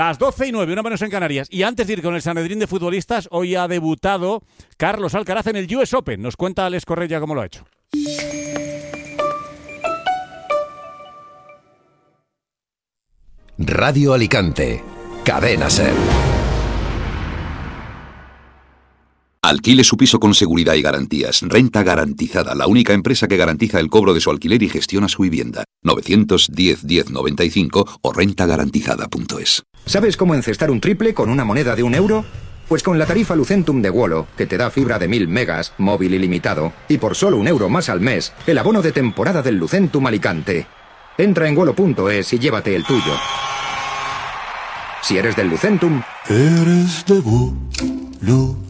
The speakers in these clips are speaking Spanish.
Las 12:09, una menos en Canarias. Y antes de ir con el Sanedrín de futbolistas, hoy ha debutado Carlos Alcaraz en el US Open. Nos cuenta Alex Correia cómo lo ha hecho. Radio Alicante, Cadena SER. Alquile su piso con seguridad y garantías. Renta Garantizada, la única empresa que garantiza el cobro de su alquiler y gestiona su vivienda. 910-1095 o rentagarantizada.es. ¿Sabes cómo encestar un triple con una moneda de €1? Pues con la tarifa Lucentum de Wolo, que te da fibra de 1000 megas, móvil ilimitado, y por solo €1 más al mes, el abono de temporada del Lucentum Alicante. Entra en wolo.es y llévate el tuyo. Si eres del Lucentum, eres de Wolo.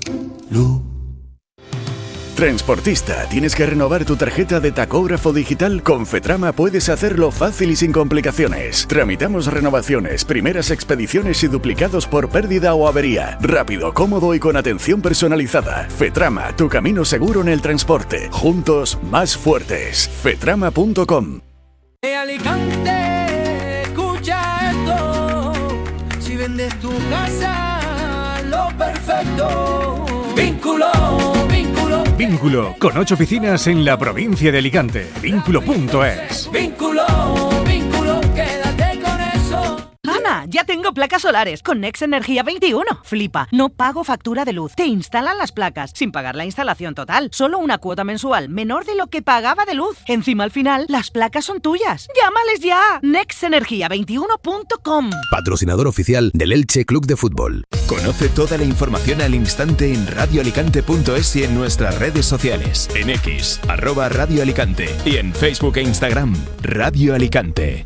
Transportista, ¿tienes que renovar tu tarjeta de tacógrafo digital? Con Fetrama puedes hacerlo fácil y sin complicaciones. Tramitamos renovaciones, primeras expediciones y duplicados por pérdida o avería. Rápido, cómodo y con atención personalizada. Fetrama, tu camino seguro en el transporte. Juntos, más fuertes. Fetrama.com. Alicante, escucha esto. Si vendes tu casa, lo perfecto. Vínculo, con 8 oficinas en la provincia de Alicante. Vínculo.es. Vínculo, quédate con eso. Ana, ya tengo placas solares con Next Energía 21. Flipa, no pago factura de luz. Te instalan las placas sin pagar la instalación total. Solo una cuota mensual menor de lo que pagaba de luz. Encima al final, las placas son tuyas. ¡Llámales ya! nextenergia21.com. Patrocinador oficial del Elche Club de Fútbol. Conoce toda la información al instante en radioalicante.es y en nuestras redes sociales. En X, @Radio Alicante. Y en Facebook e Instagram, Radio Alicante.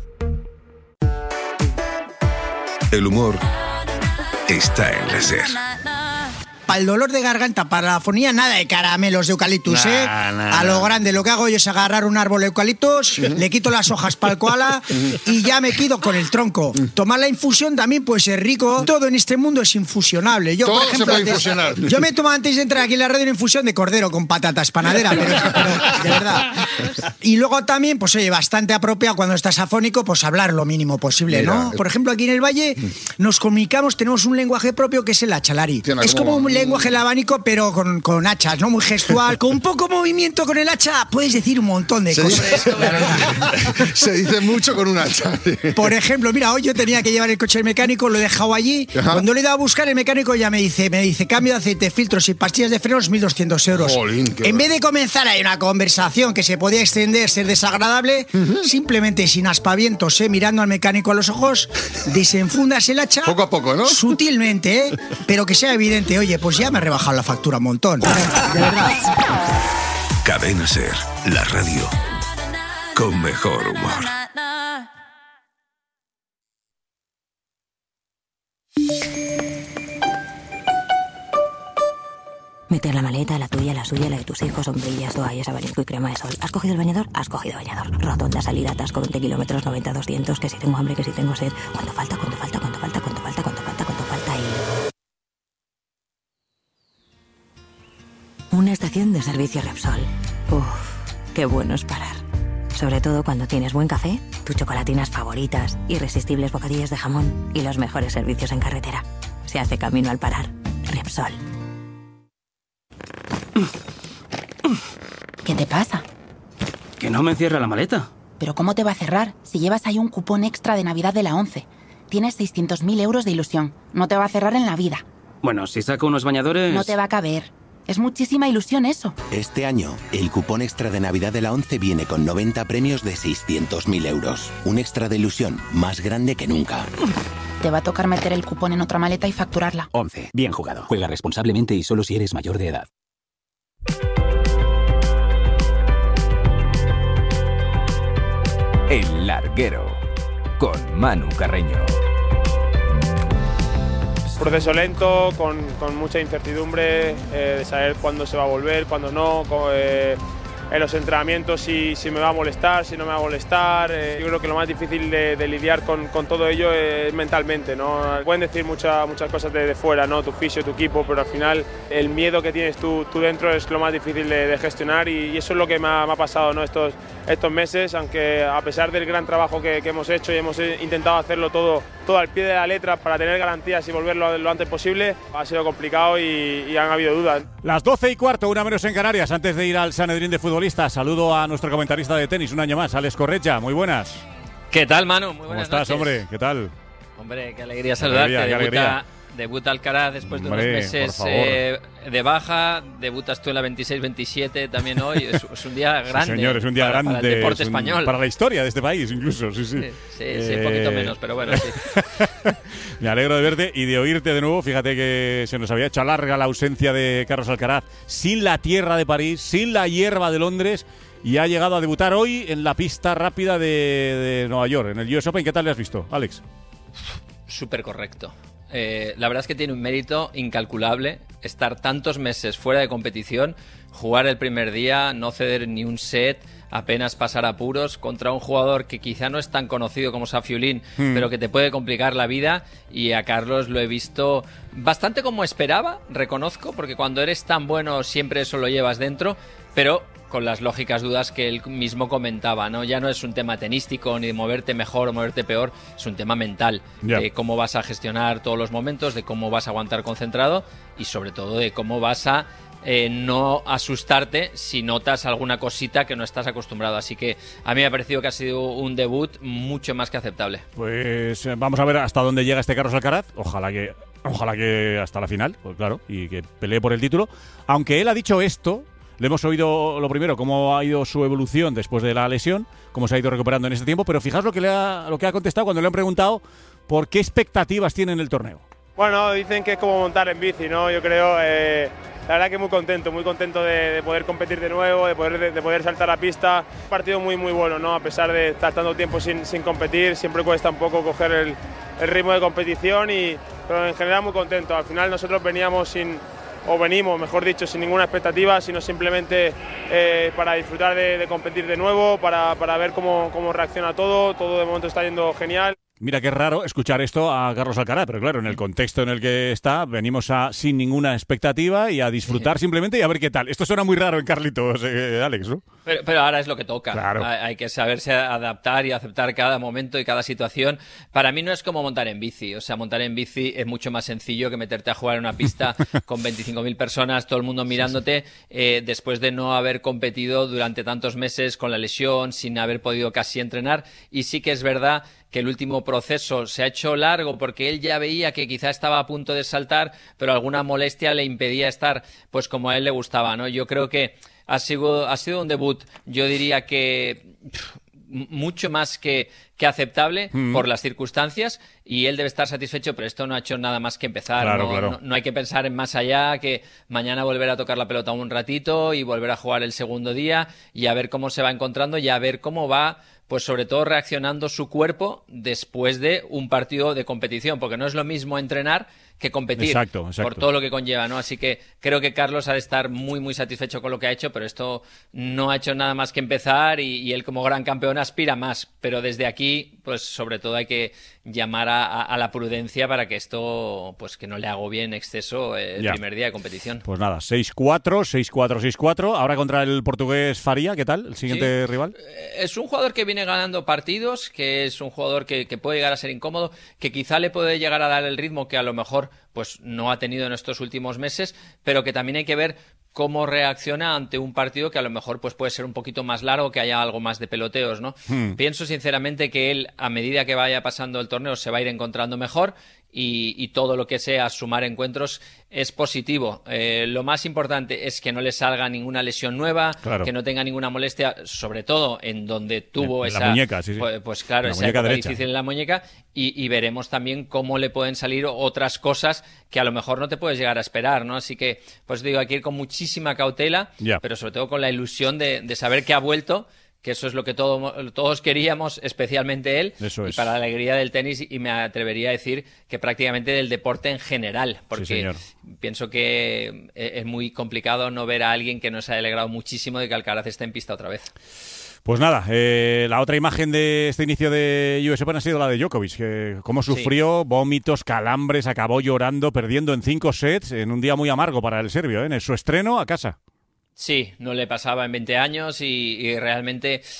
El humor está en la SER. Para el dolor de garganta, para la afonía, nada de caramelos de eucaliptus, A lo grande, lo que hago yo es agarrar un árbol de eucaliptus, le quito las hojas para el koala y ya me quedo con el tronco. Tomar la infusión también puede ser rico. Todo en este mundo es infusionable. Yo, todo por ejemplo, se puede infusionar. Yo me tomo antes de entrar aquí en la radio una infusión de cordero con patatas panadera, pero de verdad. Y luego también, pues oye, bastante apropiado cuando estás afónico, pues hablar lo mínimo posible, ¿no? Por ejemplo, aquí en el Valle nos comunicamos, tenemos un lenguaje propio que es el achalari. Es como un lenguaje del abanico, pero con hachas, ¿no? Muy gestual. Con un poco movimiento con el hacha puedes decir un montón de cosas. Se dice mucho con un hacha. Por ejemplo, mira, hoy yo tenía que llevar el coche al mecánico, lo he dejado allí. Ajá. Cuando le he dado a buscar, el mecánico ya me dice, cambio de aceite, filtros y pastillas de frenos, 1.200 euros. Jolín, en vez de comenzar ahí una conversación que se podía extender, ser desagradable, simplemente sin aspavientos, mirando al mecánico a los ojos, desenfundas el hacha. Poco a poco, ¿no? Sutilmente, pero que sea evidente. Oye, pues ya me he rebajado la factura un montón. De verdad. Cadena SER, la radio con mejor humor. Meter la maleta, la tuya, la suya, la de tus hijos, sombrillas, toallas, abanico y crema de sol. ¿Has cogido el bañador? Has cogido bañador. Rotonda, salida, atasco, 20 kilómetros, 90, 200, que si tengo hambre, que si tengo sed. ¿Cuánto falta? Y... Una estación de servicio Repsol. Uf, qué bueno es parar. Sobre todo cuando tienes buen café, tus chocolatinas favoritas, irresistibles bocadillos de jamón y los mejores servicios en carretera. Se hace camino al parar. Repsol. ¿Qué te pasa? Que no me cierra la maleta. ¿Pero cómo te va a cerrar si llevas ahí un cupón extra de Navidad de la 11? Tienes 600.000 euros de ilusión. No te va a cerrar en la vida. Bueno, si saco unos bañadores... No te va a caber. Es muchísima ilusión eso. Este año, el cupón extra de Navidad de la 11 viene con 90 premios de 600.000 euros. Un extra de ilusión más grande que nunca. Te va a tocar meter el cupón en otra maleta y facturarla. 11. Bien jugado. Juega responsablemente y solo si eres mayor de edad. El Larguero, con Manu Carreño. Proceso lento, con mucha incertidumbre, de saber cuándo se va a volver, cuándo no, en los entrenamientos si me va a molestar, si no me va a molestar. Yo creo que lo más difícil de lidiar con todo ello es mentalmente, ¿no? Pueden decir muchas cosas de fuera, ¿no? Tu fisio, tu equipo, pero al final el miedo que tienes tú dentro es lo más difícil de gestionar y eso es lo que me ha pasado, ¿no? estos meses, aunque a pesar del gran trabajo que hemos hecho y hemos intentado hacerlo todo al pie de la letra para tener garantías y volverlo lo antes posible, ha sido complicado y han habido dudas. Las 12:15, una menos en Canarias. Antes de ir al Sanedrín de futbolistas, saludo a nuestro comentarista de tenis un año más, Alex Correcha. Muy buenas. ¿Qué tal, Manu? Muy buenas ¿Cómo estás, noches. hombre? ¿Qué tal? Hombre, qué alegría saludarte. Debuta Alcaraz después de unos meses de baja. Debutas tú en la 26-27 también hoy. Es un día grande. Sí, señor, es un día grande. Para el deporte español. Para la historia de este país, incluso. Sí, un poquito menos, pero bueno, sí. Me alegro de verte y de oírte de nuevo. Fíjate que se nos había hecho larga la ausencia de Carlos Alcaraz, sin la tierra de París, sin la hierba de Londres, y ha llegado a debutar hoy en la pista rápida de Nueva York, en el US Open. ¿Qué tal le has visto, Alex? Súper correcto. La verdad es que tiene un mérito incalculable estar tantos meses fuera de competición, jugar el primer día, no ceder ni un set, apenas pasar apuros contra un jugador que quizá no es tan conocido como Safiullin, pero que te puede complicar la vida. Y a Carlos lo he visto bastante como esperaba, reconozco, porque cuando eres tan bueno siempre eso lo llevas dentro, pero con las lógicas dudas que él mismo comentaba, ¿no? Ya no es un tema tenístico ni de moverte mejor o moverte peor, es un tema mental, de cómo vas a gestionar todos los momentos, de cómo vas a aguantar concentrado y sobre todo de cómo vas a no asustarte si notas alguna cosita que no estás acostumbrado. Así que a mí me ha parecido que ha sido un debut mucho más que aceptable. Pues vamos a ver hasta dónde llega este Carlos Alcaraz. Ojalá que hasta la final, pues claro, y que pelee por el título. Aunque él ha dicho esto, le hemos oído lo primero, cómo ha ido su evolución después de la lesión, cómo se ha ido recuperando en este tiempo, pero fijaos lo que ha contestado cuando le han preguntado por qué expectativas tiene en el torneo. Bueno, dicen que es como montar en bici, ¿no? Yo creo, la verdad que muy contento de poder competir de nuevo, de poder saltar a pista. Un partido muy bueno, ¿no? A pesar de estar tanto tiempo sin competir, siempre cuesta un poco coger el ritmo de competición, pero en general muy contento. Al final nosotros venimos, mejor dicho, sin ninguna expectativa, sino simplemente para disfrutar de competir de nuevo, para ver cómo reacciona todo de momento está yendo genial. Mira qué raro escuchar esto a Carlos Alcaraz, pero claro, en el contexto en el que está, venimos sin ninguna expectativa y a disfrutar simplemente y a ver qué tal. Esto suena muy raro en Carlitos, Alex, ¿no? Pero ahora es lo que toca. Claro. Hay que saberse adaptar y aceptar cada momento y cada situación. Para mí no es como montar en bici. O sea, montar en bici es mucho más sencillo que meterte a jugar en una pista con 25.000 personas, todo el mundo mirándote, después de no haber competido durante tantos meses con la lesión, sin haber podido casi entrenar. Y sí que es verdad que el último proceso se ha hecho largo porque él ya veía que quizá estaba a punto de saltar, pero alguna molestia le impedía estar pues como a él le gustaba, ¿no? Yo creo que ha sido un debut, yo diría que mucho más que aceptable por las circunstancias, y él debe estar satisfecho, pero esto no ha hecho nada más que empezar. Claro. No hay que pensar en más allá, que mañana volver a tocar la pelota un ratito y volver a jugar el segundo día y a ver cómo se va encontrando y a ver cómo va, pues sobre todo reaccionando su cuerpo después de un partido de competición, porque no es lo mismo entrenar que competir. Exacto. Por todo lo que conlleva, ¿no? Así que creo que Carlos ha de estar muy satisfecho con lo que ha hecho, pero esto no ha hecho nada más que empezar y él como gran campeón aspira más, pero desde aquí pues sobre todo hay que llamar a la prudencia para que esto pues que no le agobie en exceso el primer día de competición. Pues nada, 6-4, 6-4, 6-4, ahora contra el portugués Faria, ¿qué tal? ¿El siguiente rival? Es un jugador que viene ganando partidos, que es un jugador que puede llegar a ser incómodo, que quizá le puede llegar a dar el ritmo que a lo mejor pues no ha tenido en estos últimos meses, pero que también hay que ver cómo reacciona ante un partido que a lo mejor pues puede ser un poquito más largo, que haya algo más de peloteos, ¿no? Pienso sinceramente que él, a medida que vaya pasando el torneo, se va a ir encontrando mejor y todo lo que sea sumar encuentros es positivo. Lo más importante es que no le salga ninguna lesión nueva, que no tenga ninguna molestia, sobre todo en donde tuvo esa... La muñeca, sí. Pues claro, esa época difícil en la muñeca, y veremos también cómo le pueden salir otras cosas que a lo mejor no te puedes llegar a esperar, ¿no? Así que, pues digo, hay que ir con muchísima cautela, pero sobre todo con la ilusión de saber que ha vuelto, que eso es lo que todos queríamos, especialmente él, y para la alegría del tenis, y me atrevería a decir que prácticamente del deporte en general, porque pienso que es muy complicado no ver a alguien que nos ha alegrado muchísimo de que Alcaraz esté en pista otra vez. Pues nada, la otra imagen de este inicio de US Open ha sido la de Djokovic, que cómo sufrió, vómitos, calambres, acabó llorando, perdiendo en 5 sets, en un día muy amargo para el serbio, en su estreno a casa. Sí, no le pasaba en 20 años y realmente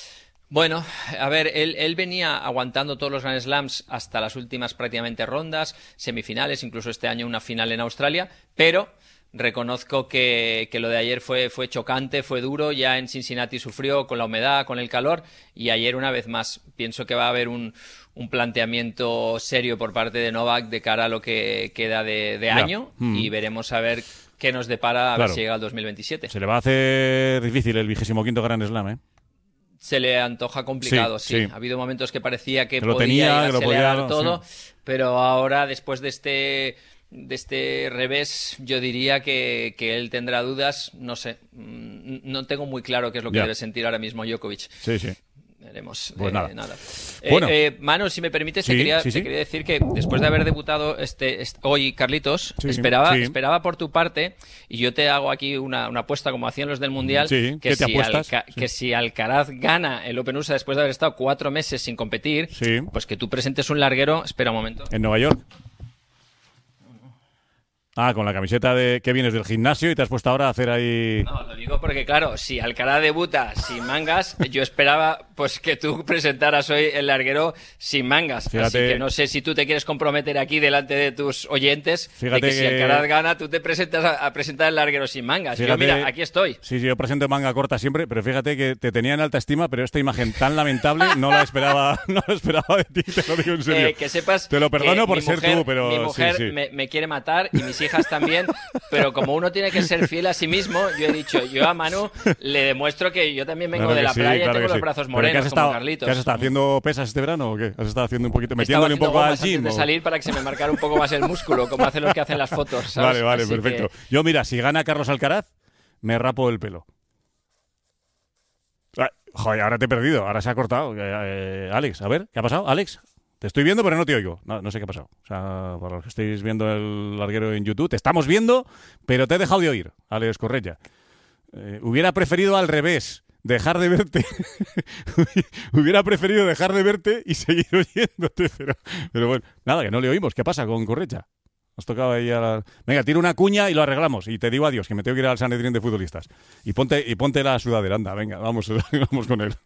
Bueno, a ver, él venía aguantando todos los Grand Slams hasta las últimas prácticamente rondas, semifinales, incluso este año una final en Australia, pero reconozco que lo de ayer fue chocante, fue duro, ya en Cincinnati sufrió con la humedad, con el calor, y ayer una vez más pienso que va a haber un planteamiento serio por parte de Novak de cara a lo que queda de año, y veremos a ver qué nos depara a ver si llega al 2027. Se le va a hacer difícil el 25º Grand Slam, ¿eh? Se le antoja complicado, sí. Sí. Ha habido momentos que parecía que podía acelerar todo, pero ahora, después de este revés, yo diría que él tendrá dudas. No sé, no tengo muy claro qué es lo que debe sentir ahora mismo Djokovic. Sí. Veremos. Pues nada. Bueno. Manu, si me permites, te quería decir que después de haber debutado hoy, Carlitos, esperaba por tu parte, y yo te hago aquí una apuesta como hacían los del Mundial, que si Alcaraz gana el Open USA después de haber estado 4 meses sin competir, pues que tú presentes un larguero. Espera un momento. En Nueva York. Ah, con la camiseta que vienes del gimnasio y te has puesto ahora a hacer ahí... No, lo digo porque, claro, si Alcaraz debuta sin mangas, yo esperaba pues que tú presentaras hoy el larguero sin mangas. Fíjate, así que no sé si tú te quieres comprometer aquí delante de tus oyentes, de que si Alcaraz gana, tú te presentas a presentar el larguero sin mangas. Yo, mira, aquí estoy. Sí, yo presento manga corta siempre, pero fíjate que te tenía en alta estima, pero esta imagen tan lamentable no la esperaba de ti, te lo digo en serio. Que sepas, te lo perdono por ser tú, pero... Mi mujer me quiere matar, y mis hijas también, pero como uno tiene que ser fiel a sí mismo, yo he dicho, yo a Manu le demuestro que yo también vengo de la playa y tengo los brazos morenos como Carlitos. ¿Qué has estado haciendo pesas este verano o qué? ¿Has estado haciendo un poquito, metiéndole un poco al gym? De salir para que se me marcara un poco más el músculo, como hacen los que hacen las fotos, ¿sabes? Vale, así perfecto. Yo, mira, si gana Carlos Alcaraz, me rapo el pelo. Joder, ahora te he perdido, ahora se ha cortado. Alex, a ver, ¿qué ha pasado? Alex, te estoy viendo, pero no te oigo. No sé qué ha pasado. O sea, para los que estéis viendo el larguero en YouTube, te estamos viendo, pero te he dejado de oír, Alex Correia. Hubiera preferido al revés, dejar de verte. Hubiera preferido dejar de verte y seguir oyéndote, pero bueno, nada, que no le oímos. ¿Qué pasa con Correia? Has tocado ahí a la... Venga, tira una cuña y lo arreglamos. Y te digo adiós, que me tengo que ir al Sanedrín de futbolistas. Y ponte la sudadera, anda, venga, vamos con él.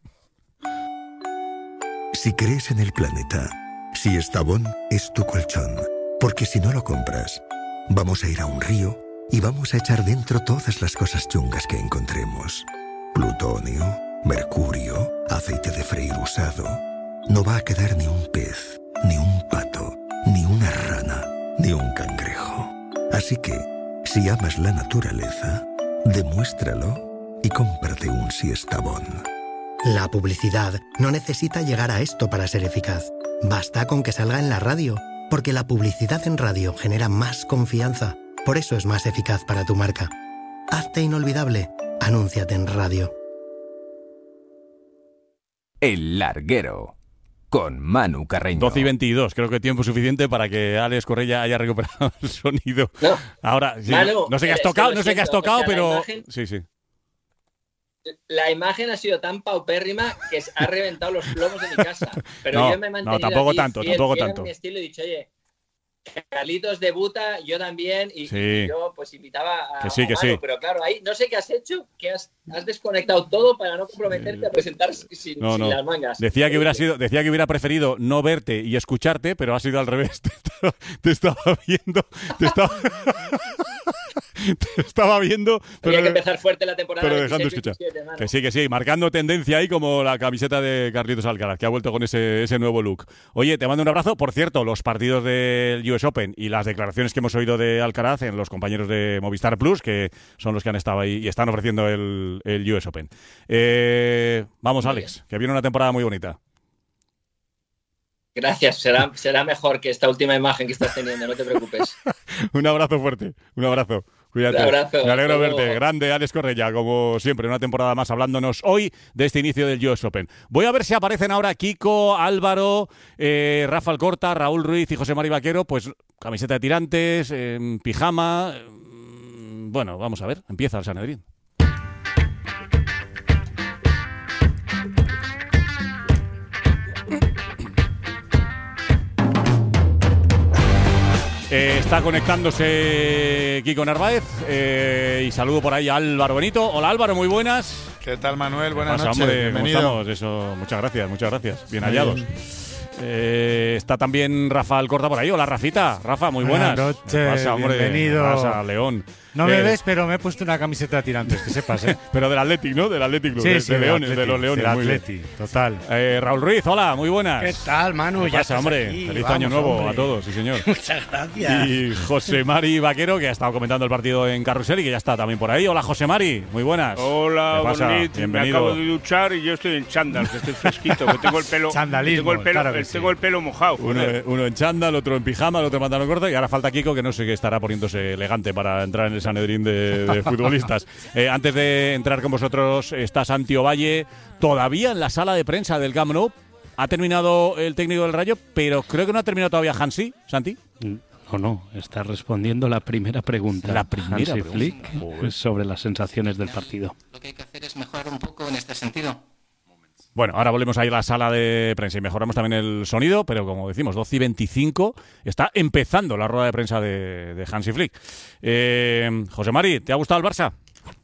Si crees en el planeta, si Estavón es tu colchón, porque si no lo compras, vamos a ir a un río y vamos a echar dentro todas las cosas chungas que encontremos. Plutonio, mercurio, aceite de freír usado. No va a quedar ni un pez, ni un pato, ni una rana, ni un cangrejo. Así que, si amas la naturaleza, demuéstralo y cómprate un Siestabón. La publicidad no necesita llegar a esto para ser eficaz. Basta con que salga en la radio, porque la publicidad en radio genera más confianza. Por eso es más eficaz para tu marca. Hazte inolvidable. Anúnciate en radio. El larguero, con Manu Carreño. 12:22, creo que tiempo suficiente para que Alex Correia haya recuperado el sonido. No. Ahora, sí, Manu, no sé qué has tocado, pero... Imagen... Sí. La imagen ha sido tan paupérrima que ha reventado los plomos de mi casa. Pero yo me he mantenido tampoco aquí, tanto. En mi estilo, he dicho, oye, Carlitos debuta, yo también, y yo pues invitaba a que sí. Pero claro, ahí no sé qué has hecho, que has desconectado todo para no comprometerte a presentar sin las mangas. Decía que hubiera preferido no verte y escucharte, pero ha sido al revés. Te estaba viendo, te estaba viendo, pero había que empezar fuerte la temporada. Pero dejando escuchar. Que sí, marcando tendencia ahí como la camiseta de Carlitos Alcaraz, que ha vuelto con ese nuevo look. Oye, te mando un abrazo. Por cierto, los partidos del US Open y las declaraciones que hemos oído de Alcaraz en los compañeros de Movistar Plus, que son los que han estado ahí y están ofreciendo el US Open. Vamos, Alex, que viene una temporada muy bonita. Gracias, será mejor que esta última imagen que estás teniendo, no te preocupes. Un abrazo fuerte, un abrazo. Cuídate. Un abrazo. Me alegro de verte. Grande Alex Correia, como siempre, una temporada más hablándonos hoy de este inicio del US Open. Voy a ver si aparecen ahora Kiko, Álvaro, Rafa Alcorta, Raúl Ruiz y José Mari Vaquero, pues camiseta de tirantes, pijama. Bueno, vamos a ver, empieza el Sanedrín. Está conectándose Kiko Narváez y saludo por ahí a Álvaro Benito. Hola Álvaro, muy buenas. ¿Qué tal Manuel? Buenas pasa, noches, hombre, bienvenido. ¿cómo estamos? Eso, muchas gracias. Bien hallados. Está también Rafael Corta por ahí. Hola Rafita. Rafa, muy buenas. Buenas noches, ¿Qué pasa, hombre? bienvenido. ¿Qué pasa, León? No me ves, pero me he puesto una camiseta de tirantes, que sepas, ¿eh? Pero del Athletic, ¿no? Del Athletic Club. Sí, de Leones, Atleti, de los Leones. del muy bien. Atleti, total. Raúl Ruiz, hola, muy buenas. ¿Qué tal, Manu? ¿Qué Ya pasa, estás hombre? aquí. Feliz Vamos, año nuevo hombre. a todos, sí señor. Muchas gracias. Y José Mari Vaquero, que ha estado comentando el partido en Carrusel y que ya está también por ahí. Hola, José Mari, muy buenas. Hola, ¿Qué pasa? bonito. Me Bienvenido. acabo de duchar y yo estoy en chándal, que estoy fresquito, que tengo el pelo, Chandalismo, claro que sí. tengo el pelo mojado. joder. Uno en chándal, otro en pijama, el otro en pantalón corto y ahora falta Kiko, que no sé qué estará poniéndose elegante para entrar en el Sanedrín de futbolistas. Antes de entrar con vosotros está Santi Ovalle, todavía en la sala de prensa del Camp Nou. Ha terminado el técnico del Rayo, pero creo que no ha terminado todavía Hansi, Santi. No, está respondiendo la primera pregunta. La primera Hansi pregunta. Flick Joder. sobre las sensaciones del partido. Lo que hay que hacer es mejorar un poco en este sentido. Bueno, ahora volvemos a ir a la sala de prensa y mejoramos también el sonido, pero como decimos, 12:25, está empezando la rueda de prensa de Hansi Flick. José Mari, ¿te ha gustado el Barça?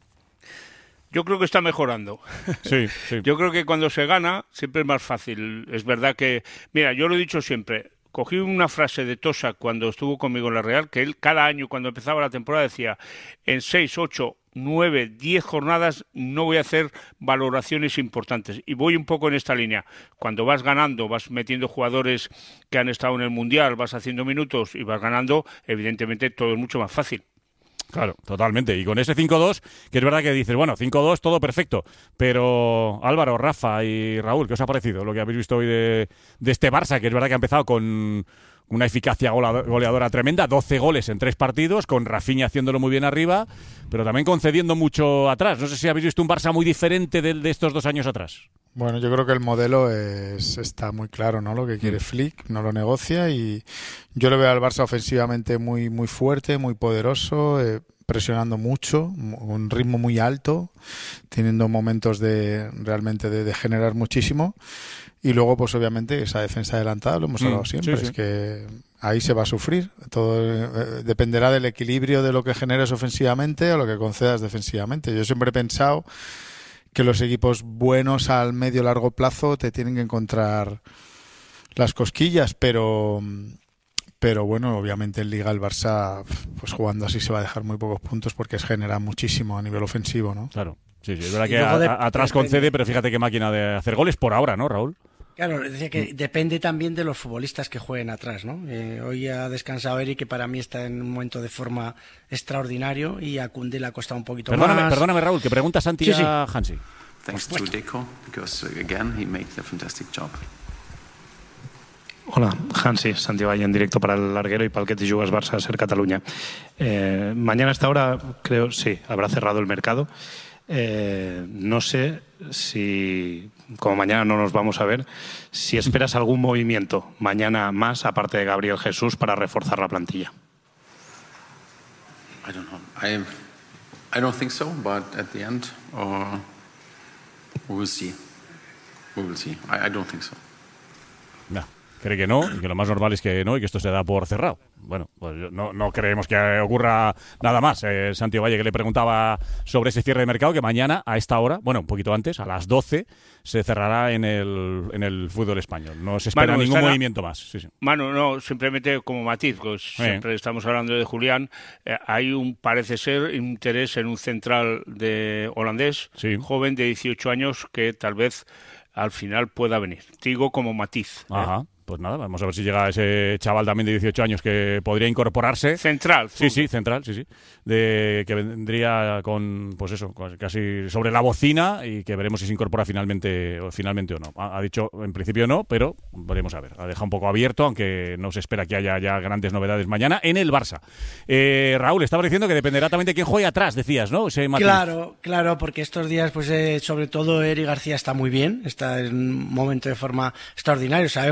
Yo creo que está mejorando. Sí. Yo creo que cuando se gana siempre es más fácil. Es verdad que, mira, yo lo he dicho siempre. Cogí una frase de Tosa cuando estuvo conmigo en la Real, que él cada año cuando empezaba la temporada decía, en 6, 8, 9, 10 jornadas no voy a hacer valoraciones importantes. Y voy un poco en esta línea. Cuando vas ganando, vas metiendo jugadores que han estado en el Mundial, vas haciendo minutos y vas ganando, evidentemente todo es mucho más fácil. Claro, totalmente. Y con ese 5-2, que es verdad que dices, bueno, 5-2, todo perfecto. Pero Álvaro, Rafa y Raúl, ¿qué os ha parecido lo que habéis visto hoy de este Barça? Que es verdad que ha empezado con una eficacia goleadora tremenda, 12 goles en 3 partidos, con Rafinha haciéndolo muy bien arriba, pero también concediendo mucho atrás. No sé si habéis visto un Barça muy diferente de estos 2 años atrás. Bueno, yo creo que el modelo está muy claro, ¿no? Lo que quiere Flick, no lo negocia y yo le veo al Barça ofensivamente muy, muy fuerte, muy poderoso, presionando mucho, un ritmo muy alto, teniendo momentos realmente de generar muchísimo y luego pues obviamente esa defensa adelantada, lo hemos hablado siempre, sí. Es que ahí se va a sufrir, todo dependerá del equilibrio de lo que generes ofensivamente o lo que concedas defensivamente. Yo siempre he pensado que los equipos buenos al medio largo plazo te tienen que encontrar las cosquillas, pero bueno, obviamente en Liga el Barça, pues jugando así se va a dejar muy pocos puntos porque genera muchísimo a nivel ofensivo, ¿no? Claro, sí, es verdad que atrás concede, pero fíjate qué máquina de hacer goles por ahora, ¿no, Raúl? Claro, decía que depende también de los futbolistas que jueguen atrás, ¿no? Hoy ha descansado Eric, que para mí está en un momento de forma extraordinario, y a Koundé le ha costado un poquito más. Perdóname, Raúl, que pregunta Santi a Hansi. Thanks to Deco, because again he made a fantastic job. Hola, Hansi, Santi Valle en directo para el Larguero y para el que te jugas Barça a ser Cataluña. Mañana a esta hora, creo, sí, habrá cerrado el mercado. No sé si, como mañana no nos vamos a ver, si esperas algún movimiento mañana más, aparte de Gabriel Jesús, para reforzar la plantilla. I don't know. I don't think so, but at the end, we will see. We will see. I don't think so. No. Cree que no, y que lo más normal es que no, y que esto se da por cerrado. Bueno, pues no creemos que ocurra nada más. Santi Valle, que le preguntaba sobre ese cierre de mercado, que mañana a esta hora, bueno, un poquito antes, a las 12, se cerrará en el fútbol español. No se espera ningún movimiento más. Sí. Manu, no, simplemente como matiz, pues siempre estamos hablando de Julián, hay parece ser, interés en un central holandés, joven de 18 años, que tal vez al final pueda venir. Digo como matiz. Ajá. Pues nada, vamos a ver si llega ese chaval también de 18 años que podría incorporarse. Central. Sí, central, sí. Que vendría con, pues eso, casi sobre la bocina, y que veremos si se incorpora finalmente o no. Ha dicho en principio no, pero veremos a ver. Ha dejado un poco abierto, aunque no se espera que haya ya grandes novedades mañana en el Barça. Raúl, estaba diciendo que dependerá también de quién juegue atrás, decías, ¿no? Claro, porque estos días, pues sobre todo Eric García está muy bien, está en un momento de forma extraordinario. Sabemos que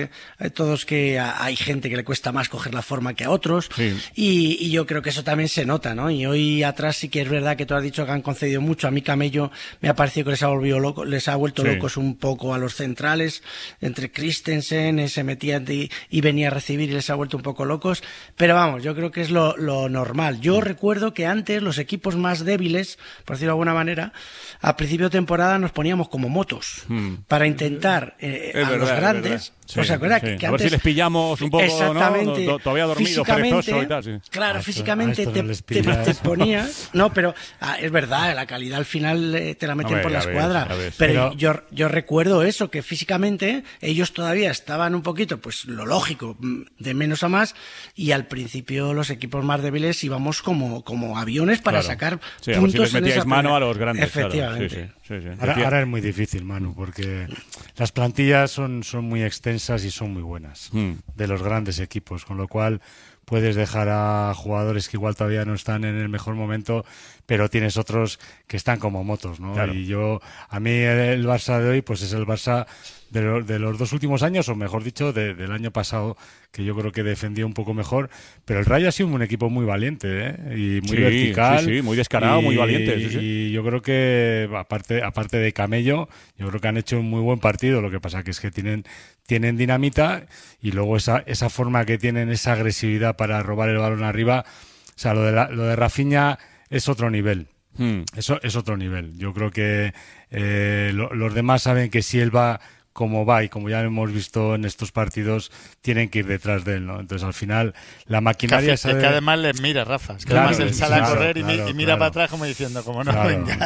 todos que hay gente que le cuesta más coger la forma que a otros, y yo creo que eso también se nota, ¿no? Y hoy atrás sí que es verdad que tú has dicho que han concedido mucho. A mí Camello me ha parecido que les ha vuelto locos un poco a los centrales, entre Christensen, se metía y venía a recibir y les ha vuelto un poco locos, pero vamos, yo creo que es lo normal. Yo recuerdo que antes los equipos más débiles, por decirlo de alguna manera, a principio de temporada nos poníamos como motos para intentar a los grandes. Sí, ¿Os acuerdas? sí. Que A ver antes, si les pillamos un poco, exactamente, ¿no? Todavía dormido, perezoso y tal. Sí. Claro, físicamente te ponías... No, pero es verdad, la calidad al final te la meten por la escuadra. Pero yo recuerdo eso, que físicamente ellos todavía estaban un poquito, pues lo lógico, de menos a más, y al principio los equipos más débiles íbamos como aviones para sacar puntos. A ver si les metíais mano a los grandes. Efectivamente. Claro. Sí. Ahora es muy difícil, Manu, porque las plantillas son muy extensas y son muy buenas de los grandes equipos, con lo cual puedes dejar a jugadores que igual todavía no están en el mejor momento, pero tienes otros que están como motos, ¿no? Claro. Y a mí el Barça de hoy pues es el Barça de los 2 últimos años, o mejor dicho, del año pasado, que yo creo que defendió un poco mejor, pero el Rayo ha sido un equipo muy valiente, y muy vertical. Sí, muy descarado, muy valiente. Y yo creo que, aparte de Camello, yo creo que han hecho un muy buen partido. Lo que pasa que es que tienen dinamita, y luego esa forma que tienen, esa agresividad para robar el balón arriba. O sea, lo de Rafinha es otro nivel. Eso es otro nivel. Yo creo que los demás saben que si él va como va, y como ya hemos visto en estos partidos, tienen que ir detrás de él, ¿no? Entonces, al final, la maquinaria... Es que además les mira, Rafa. Es que además él sale a correr y mira para atrás como diciendo, como no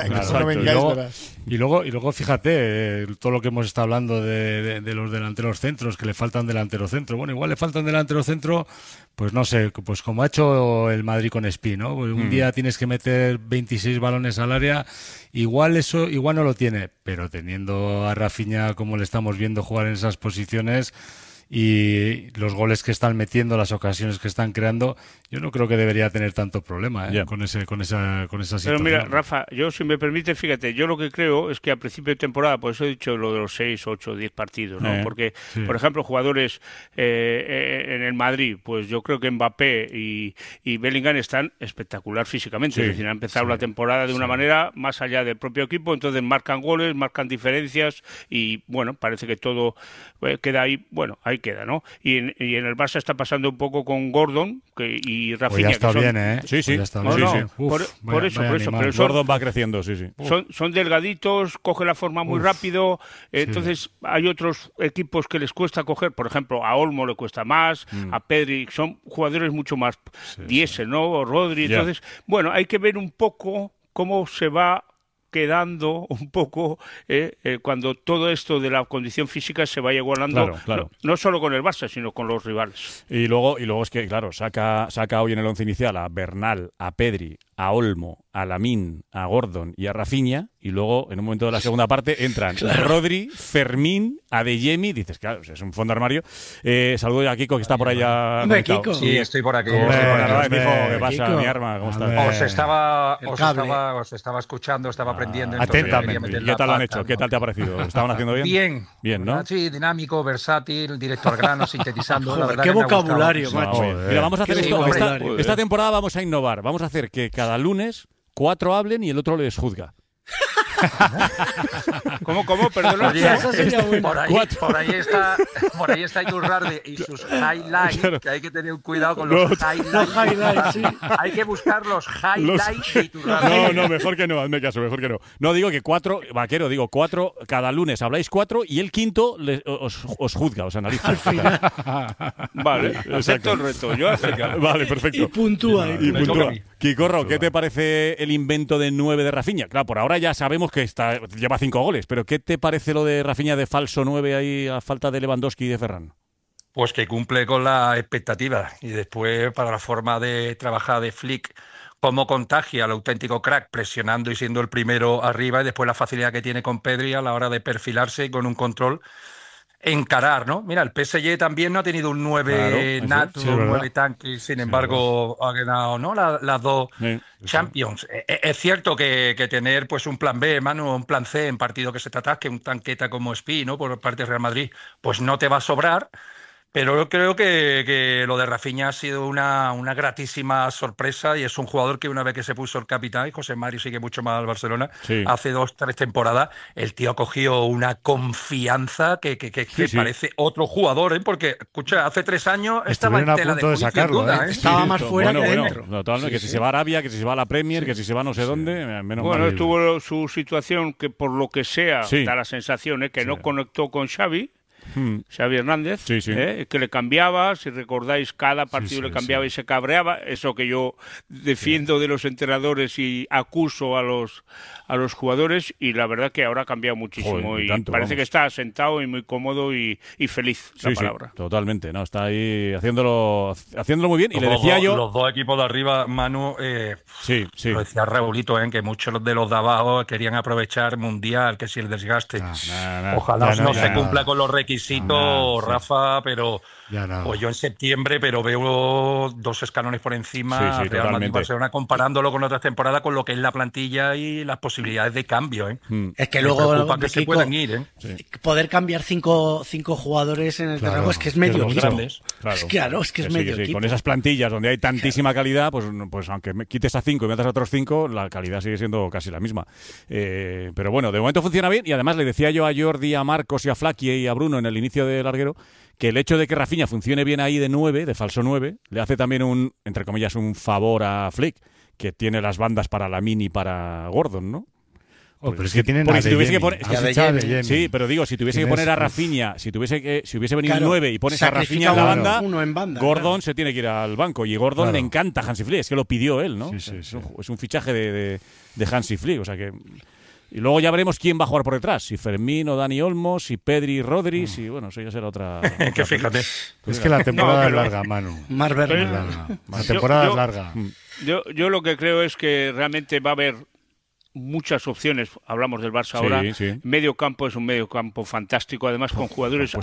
vengáis. Y luego, fíjate, todo lo que hemos estado hablando de los delanteros centros, que le falta un delantero centro. Bueno, igual le falta un delantero centro, pues no sé, pues como ha hecho el Madrid con Espí, ¿no? Pues un día tienes que meter 26 balones al área, igual no lo tiene, pero teniendo a Rafinha como le estamos viendo jugar en esas posiciones, y los goles que están metiendo, las ocasiones que están creando, yo no creo que debería tener tanto problema con esa situación. Pero mira, Rafa, yo, si me permite, fíjate, yo lo que creo es que a principio de temporada, por eso he dicho lo de los 6, 8, 10 partidos, ¿no? Porque, por ejemplo, jugadores en el Madrid, pues yo creo que Mbappé y Bellingham están espectacular físicamente. Es decir, han empezado la temporada de una manera más allá del propio equipo, entonces marcan goles, marcan diferencias, y bueno, parece que todo queda ahí, bueno, ahí queda, ¿no? Y en el Barça está pasando un poco con Gordon y Rafinha. Pues ya está bien, ¿eh? Sí. Pues ya está bien. Por eso. Pero Gordon va creciendo, sí. Son delgaditos, coge la forma muy rápido. Entonces, hay otros equipos que les cuesta coger. Por ejemplo, a Olmo le cuesta más, a Pedri. Son jugadores mucho más diésel, ¿no? O Rodri. Entonces, bueno, hay que ver un poco cómo se va quedando un poco cuando todo esto de la condición física se vaya igualando, claro. No solo con el Barça, sino con los rivales. Y luego es que, claro, saca hoy en el once inicial a Bernal, a Pedri, a Olmo, a Lamine, a Gordon y a Rafinha, y luego en un momento de la segunda parte entran Rodri, Fermín, Adeyemi. Dices, claro, es un fondo armario. Saludo a Kiko, que está por allá. Kiko. Sí, estoy por aquí. ¿Qué pasa, mi arma? ¿Cómo estás? Os estaba escuchando, estaba aprendiendo. Atentamente. ¿Qué tal lo han hecho? ¿Qué tal te ha parecido? ¿Lo estaban haciendo bien? Bien, ¿no? Sí, dinámico, versátil, directo al grano, sintetizando. Joder, la verdad, qué vocabulario, macho. Mira, vamos a hacer esto. Esta temporada vamos a innovar. Vamos a hacer que cada lunes 4 hablen y el otro les juzga. ¿Cómo? Perdón. Por ahí está Iturralde y sus highlights, claro. Que hay que tener cuidado con los highlights. Sí. Hay que buscar los highlights de Iturralde. No, mejor que no, hazme caso, mejor que no. No, digo que 4, vaquero, 4, cada lunes habláis 4 y el quinto os juzga, os analiza. Vale, acepto el reto, yo acepto. Vale, perfecto. Y puntúa. Kikorro, ¿qué te parece el invento de 9 de Rafinha? Claro, por ahora ya sabemos que lleva 5 goles, pero ¿qué te parece lo de Rafinha de falso 9 ahí a falta de Lewandowski y de Ferran? Pues que cumple con la expectativa, y después para la forma de trabajar de Flick, cómo contagia al auténtico crack presionando y siendo el primero arriba, y después la facilidad que tiene con Pedri a la hora de perfilarse con un control encarar, ¿no? Mira, el PSG también no ha tenido un 9 nato, un 9 tanque, sin embargo ha ganado, ¿no? Las dos Champions. Es cierto que tener pues un plan B, Manu, un plan C en partido que se te atasque, un tanqueta como Spi, ¿no? Por parte de Real Madrid, pues no te va a sobrar. Pero yo creo que lo de Rafinha ha sido una gratísima sorpresa y es un jugador que una vez que se puso el capitán, y José Mario sigue mucho más al Barcelona, hace 2-3 temporadas, el tío ha cogido una confianza que parece otro jugador, ¿eh? Porque, escucha, hace 3 años estaba en tela de juicio, sin duda, ¿eh? Estaba más fuera que dentro. Totalmente, que si se va a Arabia, que si se va a la Premier, que si se va no sé dónde, menos mal. Bueno, tuvo su situación que por lo que sea, da la sensación que no conectó con Xavi. Xavi Hernández, que le cambiaba, si recordáis, cada partido le cambiaba y se cabreaba, eso que yo defiendo de los entrenadores y acuso a los jugadores, y la verdad que ahora ha cambiado muchísimo. Y tanto, parece que está sentado y muy cómodo y feliz, la palabra. Totalmente, no, está ahí haciéndolo muy bien. Y le decía yo... Los dos equipos de arriba, Manu, lo decía Raulito, que muchos de los de abajo querían aprovechar Mundial, que si el desgaste. Ojalá no se cumpla con los requisitos, Rafa, pero pues yo en septiembre, pero veo 2 escalones por encima Real Madrid y Barcelona, comparándolo con otras temporadas, con lo que es la plantilla y las posibilidades de cambio. Es que luego que se puedan ir. Poder cambiar 5 jugadores en el terreno es que es medio equipo. Claro, es que es medio equipo. Con esas plantillas donde hay tantísima calidad, pues aunque quites a 5 y metas a otros 5, la calidad sigue siendo casi la misma. Pero bueno, de momento funciona bien, y además le decía yo a Jordi, a Marcos y a Flaqui y a Bruno en el inicio del larguero que el hecho de que Rafinha funcione bien ahí de 9, de falso 9, le hace también entre comillas, un favor a Flick, que tiene las bandas para Lamine y para Gordon, ¿no? Pero es que tienen si tuviese que poner, sí, pero digo, si tuviese que poner a Rafinha, si hubiese venido el 9 y pones a Rafinha en la banda, Gordon se tiene que ir al banco, y Gordon le encanta a Hansi Flick, es que lo pidió él, ¿no? Es un fichaje de Hansi Flick, o sea que... Y luego ya veremos quién va a jugar por detrás, si Fermín o Dani Olmo, si Pedri y Rodri, si bueno, eso ya será otra que fíjate. Es que la temporada es larga, Manu. La temporada es larga. Yo lo que creo es que realmente va a haber muchas opciones. Hablamos del Barça ahora. Medio campo es un medio campo fantástico, además con jugadores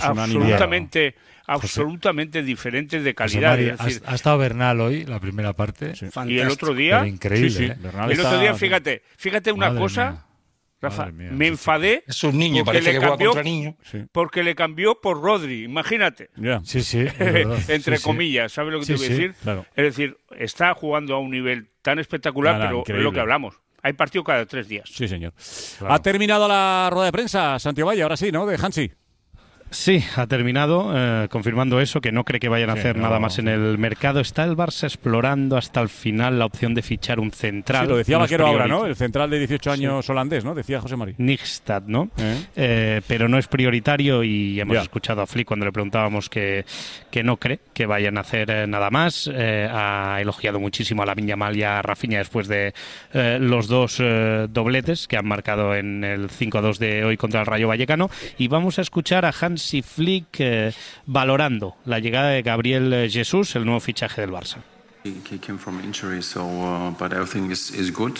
absolutamente diferentes de calidad. María, es decir, ha estado Bernal hoy, la primera parte. Y el otro día... Increíble. El otro día, fíjate una cosa... Rafa, me enfadé. Es un niño, parece que juega contra niño. Porque le cambió por Rodri, imagínate. Entre comillas, ¿sabes lo que te voy a decir? Claro. Es decir, está jugando a un nivel tan espectacular, pero increíble. Es lo que hablamos. Hay partido cada 3 días. Sí, señor. Claro. Ha terminado la rueda de prensa, Santiago Valle, ahora sí, ¿no? De Hansi. Sí, ha terminado, confirmando eso, que no cree que vayan a hacer nada más en el mercado. Está el Barça explorando hasta el final la opción de fichar un central. Sí, lo decía Vaquero ahora, ¿no? El central de 18 años holandés, ¿no? Decía José Mari. Nijstad, ¿no? Pero no es prioritario, y hemos escuchado a Flick cuando le preguntábamos que no cree que vayan a hacer nada más. Ha elogiado muchísimo a Lamine Yamal y a Rafinha después de los 2 dobletes que han marcado en el 5-2 de hoy contra el Rayo Vallecano. Y vamos a escuchar a Hansi Flick valorando la llegada de Gabriel Jesús, el nuevo fichaje del Barça. He came from injury, but everything is good.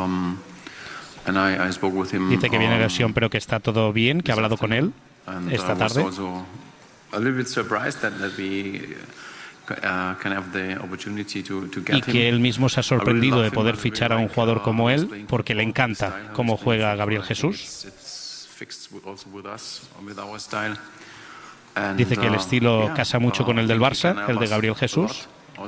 I spoke with him. Dice que viene de lesión, pero que está todo bien, que ha hablado con él esta tarde. Y que él mismo se ha sorprendido de poder fichar a un jugador como él, porque le encanta cómo juega Gabriel Jesús. Dice que el estilo casa mucho con el del Barça, el de Gabriel Jesús,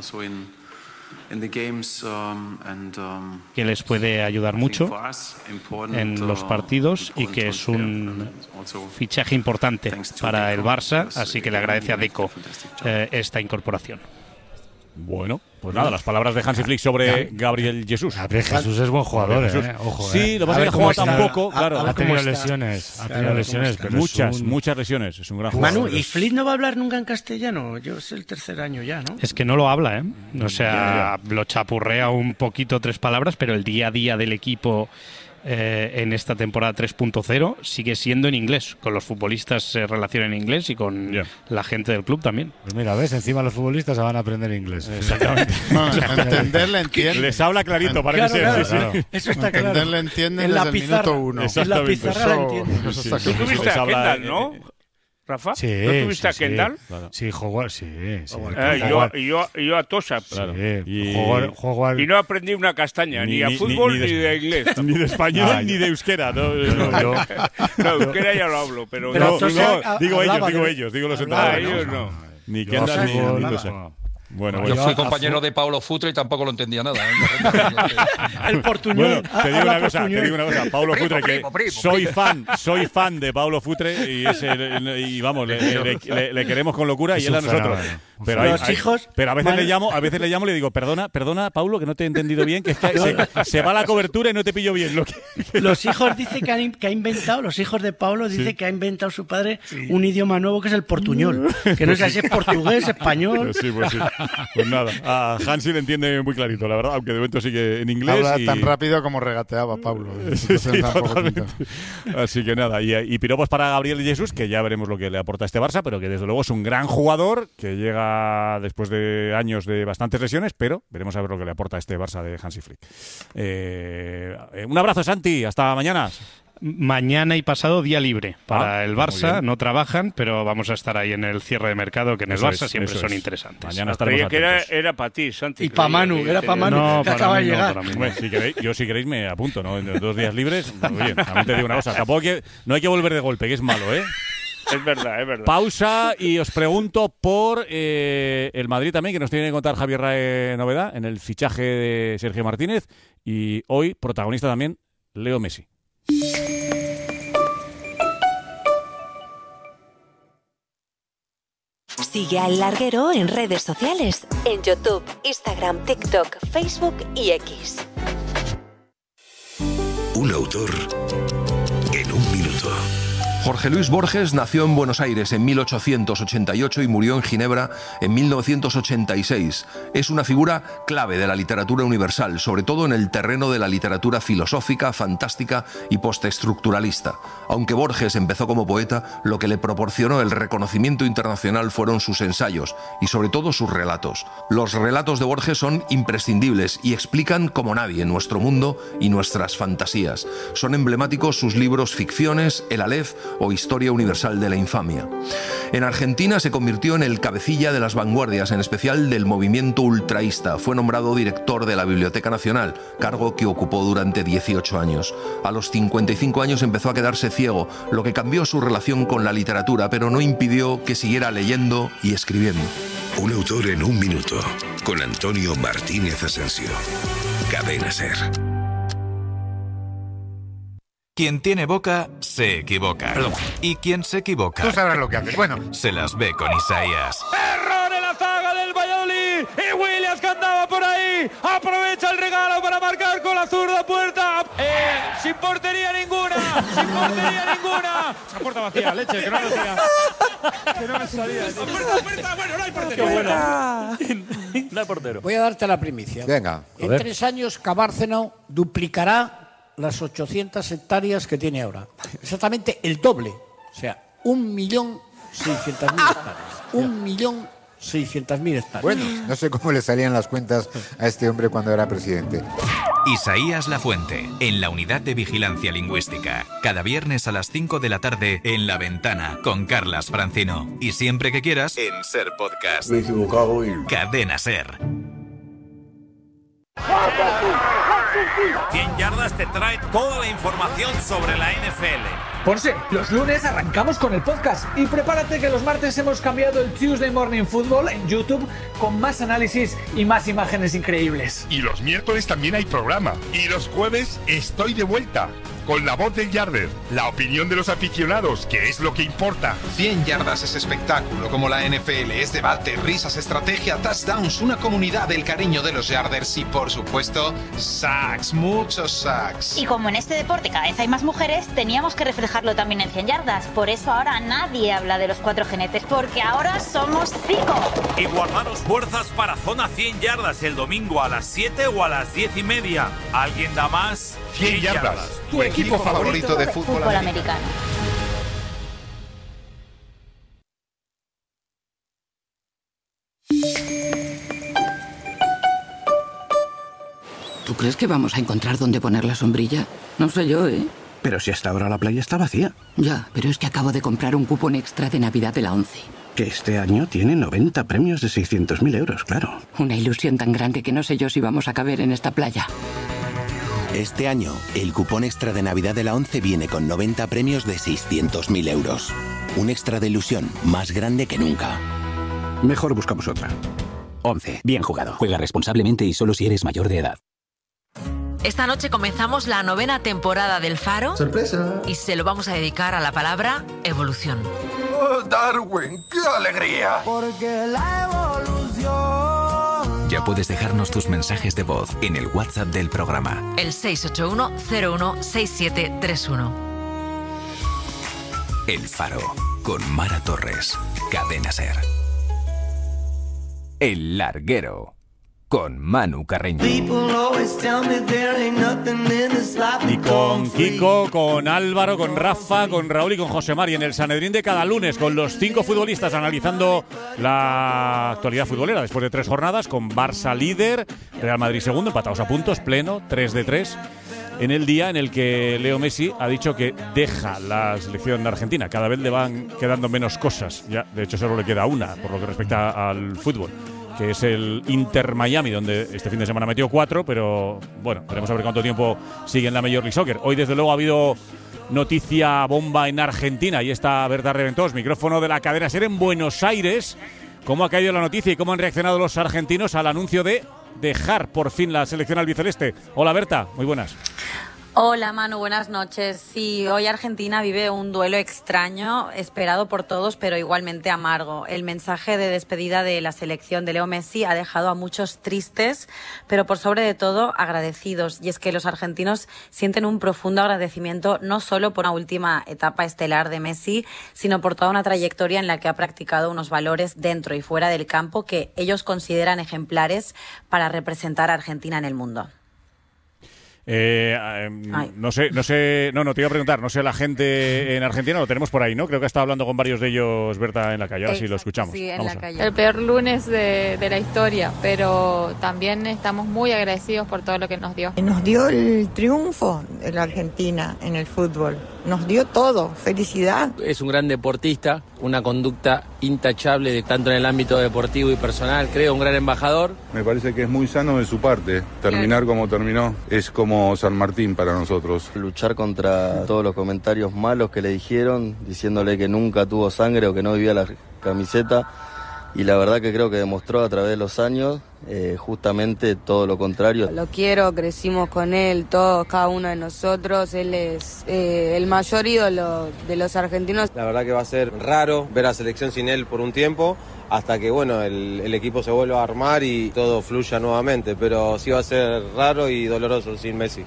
que les puede ayudar mucho en los partidos y que es un fichaje importante para el Barça, así que le agradece a Deco esta incorporación. Bueno, pues nada, las palabras de Hansi Flick sobre Gabriel Jesús. Gabriel Jesús es buen jugador, Ojo, Sí, lo que pasa es que ha jugado tampoco, claro. Ha tenido lesiones. Pero muchas lesiones. Es un gran jugador. Manu, ¿y Flick no va a hablar nunca en castellano? Yo es el 3er año ya, ¿no? Es que no lo habla, O sea, lo chapurrea un poquito 3 palabras, pero el día a día del equipo en esta temporada 3.0 sigue siendo en inglés. Con los futbolistas se relaciona en inglés y con la gente del club también. Pues mira, ves, encima los futbolistas van a aprender inglés. Exactamente. Entenderle entiende. Les habla clarito para que sea. Claro. Eso está claro. Entenderle entiende desde el minuto 1. En la pizarra la entiende. Tú tuviste a Kendall, ¿no? Rafa? Sí, ¿No tuviste a Kendall? Claro. Sí, Howard, sí. Yo a Tosa. Claro. Y no aprendí una castaña, ni a fútbol ni de inglés. Ni de español ni de euskera. No, euskera ya lo hablo, pero digo ellos, digo los entrenadores. Ellos no. Ni Kendall ni Tosa. Bueno, yo fui compañero de Paulo Futre y tampoco lo entendía nada. El portuñol. Bueno, te digo una cosa. Paulo Futre, que soy fan de Paulo Futre y vamos, le queremos con locura y él a nosotros. Pero a veces le llamo y le digo, perdona, Paulo, que no te he entendido bien, que es que se va la cobertura y no te pillo bien. Los hijos dice que ha inventado, los hijos de Paulo dice que ha inventado su padre un idioma nuevo que es el portuñol, que no sé si es portugués, español. Sí. Pues nada, a Hansi le entiende muy clarito, la verdad, aunque de momento sigue en inglés. Habla tan rápido como regateaba Pablo. Así que nada, y piropos para Gabriel Jesús, que ya veremos lo que le aporta este Barça, pero que desde luego es un gran jugador, que llega después de años de bastantes lesiones, pero veremos a ver lo que le aporta este Barça de Hansi Flick. Un abrazo, Santi, hasta mañana. Mañana y pasado día libre para el Barça, no trabajan, pero vamos a estar ahí en el cierre de mercado, que en el Barça siempre son interesantes. Mañana estaremos atentos. Era para ti, Santi. Y para Manu, que acaba de llegar. Si queréis me apunto, ¿no? En 2 días libres, oye, también te digo una cosa, tampoco no hay que volver de golpe, que es malo, ¿eh? Es verdad. Pausa y os pregunto por el Madrid también, que nos tiene que contar Javier Rae novedad en el fichaje de Sergio Martínez, y hoy protagonista también Leo Messi. Sigue a El Larguero en redes sociales, en YouTube, Instagram, TikTok, Facebook y X. Un autor en un minuto. Jorge Luis Borges nació en Buenos Aires en 1888 y murió en Ginebra en 1986. Es una figura clave de la literatura universal, sobre todo en el terreno de la literatura filosófica, fantástica y postestructuralista. Aunque Borges empezó como poeta, lo que le proporcionó el reconocimiento internacional fueron sus ensayos y sobre todo sus relatos. Los relatos de Borges son imprescindibles y explican como nadie nuestro mundo y nuestras fantasías. Son emblemáticos sus libros Ficciones, El Aleph o Historia Universal de la Infamia. En Argentina se convirtió en el cabecilla de las vanguardias, en especial del movimiento ultraísta. Fue nombrado director de la Biblioteca Nacional, cargo que ocupó durante 18 años. A los 55 años empezó a quedarse ciego, lo que cambió su relación con la literatura, pero no impidió que siguiera leyendo y escribiendo. Un autor en un minuto, con Antonio Martínez Asensio. Cadena SER. Quien tiene boca, se equivoca. Perdón. Y quien se equivoca... Tú sabrás lo que haces. Bueno. Se las ve con Isaías. ¡Error en la zaga del Valladolid! Y Williams, que andaba por ahí, aprovecha el regalo para marcar con la zurda puerta. Sin portería ninguna. Esa puerta vacía, leche, que no me salía. Que no me salía. Puerta, bueno, no hay portería. No hay portero. Voy a darte la primicia. Venga. En 3 años, Cabárceno duplicará las 800 hectáreas que tiene ahora. Exactamente el doble. O sea, 1.600.000 hectáreas. 1.600.000 hectáreas. Bueno, no sé cómo le salían las cuentas a este hombre cuando era presidente. Isaías Lafuente, en la Unidad de Vigilancia Lingüística. Cada viernes a las 5 de la tarde en La Ventana, con Carlas Francino. Y siempre que quieras, en SER Podcast. Me he equivocado y... Cadena SER. 100 Yardas te trae toda la información sobre la NFL. Ponce, los lunes arrancamos con el podcast y prepárate que los martes hemos cambiado el Tuesday Morning Football en YouTube con más análisis y más imágenes increíbles. Y los miércoles también hay programa. Y los jueves estoy de vuelta con La Voz del Yarder, la opinión de los aficionados, que es lo que importa. 100 Yardas es espectáculo como la NFL, es debate, risas, estrategia, touchdowns, una comunidad del cariño de los Yarders y, por supuesto, sacks, muchos sacks. Y como en este deporte cada vez hay más mujeres, teníamos que reflejarlo también en 100 Yardas. Por eso ahora nadie habla de los 4 jinetes, porque ahora somos 5. Y guardaros fuerzas para Zona 100 Yardas el domingo a las 7 o a las 10:30. ¿Alguien da más? 100 Yardas. Tu equipo favorito de fútbol americano. ¿Tú crees que vamos a encontrar dónde poner la sombrilla? No sé yo, ¿eh? Pero si hasta ahora la playa está vacía. Ya, pero es que acabo de comprar un cupón extra de Navidad de la ONCE. Que este año tiene 90 premios de 600.000 euros, claro. Una ilusión tan grande que no sé yo si vamos a caber en esta playa. Este año, el cupón extra de Navidad de la ONCE viene con 90 premios de 600.000 euros. Un extra de ilusión más grande que nunca. Mejor buscamos otra. ONCE. Bien jugado. Juega responsablemente y solo si eres mayor de edad. Esta noche comenzamos la 9ª temporada del Faro. ¡Sorpresa! Y se lo vamos a dedicar a la palabra evolución. ¡Oh, Darwin! ¡Qué alegría! Porque la evolución... Ya puedes dejarnos tus mensajes de voz en el WhatsApp del programa. El 681-016731. El Faro, con Mara Torres. Cadena SER. El Larguero, con Manu Carreño. Y con Kiko, con Álvaro, con Rafa, con Raúl y con José Mari en el Sanedrín de cada lunes, con los 5 futbolistas analizando la actualidad futbolera después de 3 jornadas, con Barça líder, Real Madrid segundo, empatados a puntos, pleno, 3-3, en el día en el que Leo Messi ha dicho que deja la selección argentina. Cada vez le van quedando menos cosas, ya de hecho solo le queda una por lo que respecta al fútbol, que es el Inter Miami, donde este fin de semana metió 4, pero bueno, veremos a ver cuánto tiempo sigue en la Major League Soccer. Hoy desde luego ha habido noticia bomba en Argentina y está Berta Reventós, micrófono de la cadena SER en Buenos Aires. ¿Cómo ha caído la noticia y cómo han reaccionado los argentinos al anuncio de dejar por fin la selección albiceleste? Hola Berta, muy buenas. Hola Manu, buenas noches. Sí, hoy Argentina vive un duelo extraño, esperado por todos, pero igualmente amargo. El mensaje de despedida de la selección de Leo Messi ha dejado a muchos tristes, pero por sobre de todo agradecidos. Y es que los argentinos sienten un profundo agradecimiento no solo por una última etapa estelar de Messi, sino por toda una trayectoria en la que ha practicado unos valores dentro y fuera del campo que ellos consideran ejemplares para representar a Argentina en el mundo. No te iba a preguntar, no sé la gente en Argentina, lo tenemos por ahí, ¿no? Creo que ha estado hablando con varios de ellos Berta en la calle, ahora sí lo escuchamos. Sí, en la calle. El peor lunes de la historia, pero también estamos muy agradecidos por todo lo que nos dio. Nos dio el triunfo de la Argentina en el fútbol, nos dio todo, felicidad. Es un gran deportista, una conducta intachable tanto en el ámbito deportivo y personal, creo un gran embajador. Me parece que es muy sano de su parte, terminar como terminó, es como San Martín para nosotros. Luchar contra todos los comentarios malos que le dijeron, diciéndole que nunca tuvo sangre o que no vivía la camiseta, y la verdad que creo que demostró a través de los años justamente todo lo contrario. Lo quiero, crecimos con él, todos, cada uno de nosotros, él es el mayor ídolo de los argentinos. La verdad que va a ser raro ver a la selección sin él por un tiempo, hasta que bueno el equipo se vuelva a armar y todo fluya nuevamente, pero sí va a ser raro y doloroso sin Messi.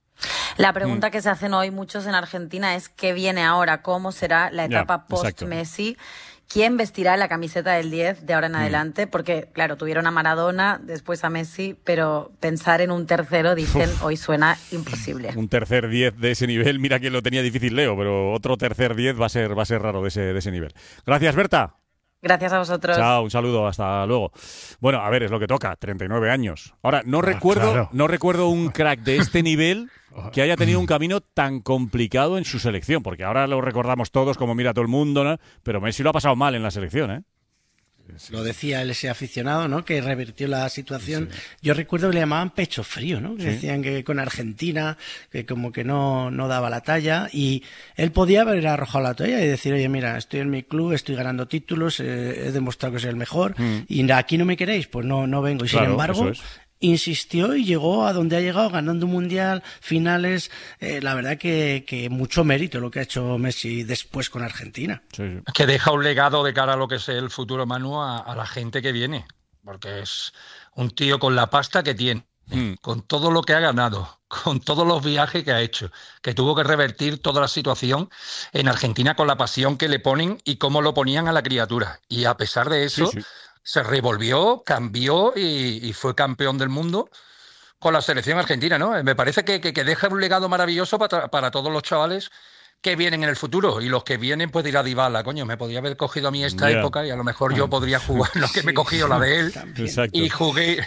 La pregunta que se hacen hoy muchos en Argentina es ¿qué viene ahora? ¿Cómo será la etapa post-Messi? ¿Quién vestirá la camiseta del 10 de ahora en adelante? Porque, claro, tuvieron a Maradona, después a Messi, pero pensar en un tercero, dicen, hoy suena imposible. Un tercer 10 de ese nivel, mira que lo tenía difícil Leo, pero otro tercer 10 va a ser raro de ese nivel. Gracias, Berta. Gracias a vosotros. Chao, un saludo, hasta luego. Bueno, a ver, es lo que toca, 39 años. Ahora, no recuerdo un crack de este nivel que haya tenido un camino tan complicado en su selección, porque ahora lo recordamos todos como mira todo el mundo, ¿no? Pero Messi lo ha pasado mal en la selección, ¿eh? Lo decía ese aficionado, ¿no? Que revirtió la situación. Sí. Yo recuerdo que le llamaban pecho frío, ¿no? Que decían que con Argentina, que como que no daba la talla, y él podía haber arrojado la toalla y decir, oye, mira, estoy en mi club, estoy ganando títulos, he demostrado que soy el mejor, y aquí no me queréis, pues no vengo. Y sin embargo, insistió y llegó a donde ha llegado, ganando un mundial, finales. La verdad que mucho mérito lo que ha hecho Messi después con Argentina. Sí. Que deja un legado de cara a lo que es el futuro, Manu, a la gente que viene, porque es un tío con la pasta que tiene, con todo lo que ha ganado, con todos los viajes que ha hecho, que tuvo que revertir toda la situación en Argentina con la pasión que le ponen y cómo lo ponían a la criatura. Y a pesar de eso, se revolvió, cambió y fue campeón del mundo con la selección argentina, ¿no? Me parece que deja un legado maravilloso para todos los chavales que vienen en el futuro, y los que vienen pues dirá Dybala, coño, me podría haber cogido a mí esta época y a lo mejor yo podría jugar lo que me he cogido la de él. Exacto. Y jugué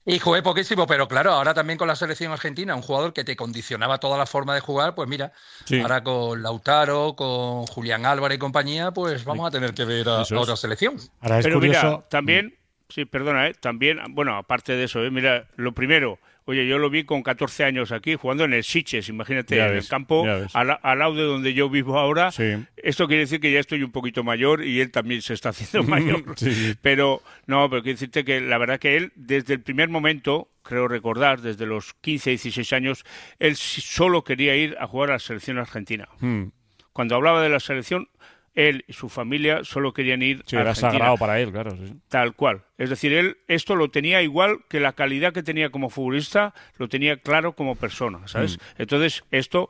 Y jugué poquísimo, pero claro, ahora también con la selección argentina, un jugador que te condicionaba toda la forma de jugar, pues mira, ahora con Lautaro, con Julián Álvarez y compañía, pues vamos a tener que ver a otra selección. Ahora es pero curioso. Mira, también, sí, perdona, también, bueno, aparte de eso, mira, lo primero, oye, yo lo vi con 14 años aquí, jugando en el Sitges, imagínate, en el campo, al lado de donde yo vivo ahora. Sí. Esto quiere decir que ya estoy un poquito mayor y él también se está haciendo mayor. Sí. Pero quiero decirte que la verdad que él, desde el primer momento, creo recordar, desde los 15, 16 años, él solo quería ir a jugar a la selección argentina. Cuando hablaba de la selección, él y su familia solo querían ir a Argentina. Era sagrado para él, claro. Sí. Tal cual. Es decir, él esto lo tenía igual que la calidad que tenía como futbolista, lo tenía claro como persona, ¿sabes? Entonces, esto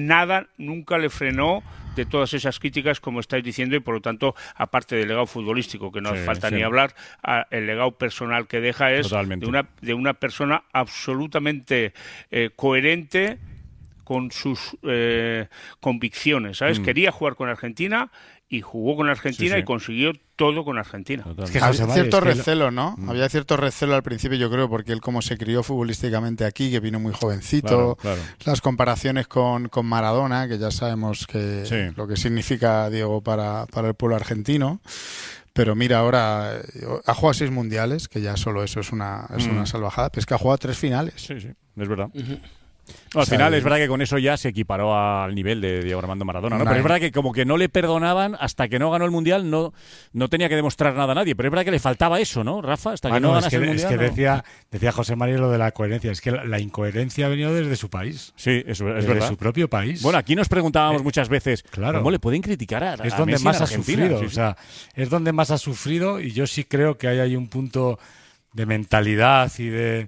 nunca le frenó de todas esas críticas, como estáis diciendo, y por lo tanto, aparte del legado futbolístico, que no hace falta ni hablar, el legado personal que deja es de una persona absolutamente coherente con sus convicciones, ¿sabes? Quería jugar con Argentina y jugó con Argentina y consiguió todo con Argentina. Es que había cierto recelo, ¿no? Había cierto recelo al principio, yo creo, porque él como se crió futbolísticamente aquí, que vino muy jovencito, las comparaciones con Maradona, que ya sabemos que lo que significa Diego para el pueblo argentino. Pero mira, ahora ha jugado 6 mundiales, que ya solo eso es una salvajada, pero es que ha jugado 3 finales. Sí, es verdad. No, al final es verdad que con eso ya se equiparó al nivel de Diego Armando Maradona, ¿no? Pero es verdad que como que no le perdonaban hasta que no ganó el Mundial, no tenía que demostrar nada a nadie, pero es verdad que le faltaba eso, ¿no, Rafa? Hasta que no ganase el Mundial. Es que decía José María lo de la coherencia, es que la incoherencia ha venido desde su país. Sí, eso es desde verdad. Su propio país. Bueno, aquí nos preguntábamos muchas veces, ¿cómo le pueden criticar a Es donde Messi más en ha Argentina? sufrido, o sea, es donde más ha sufrido, y yo sí creo que hay un punto de mentalidad y de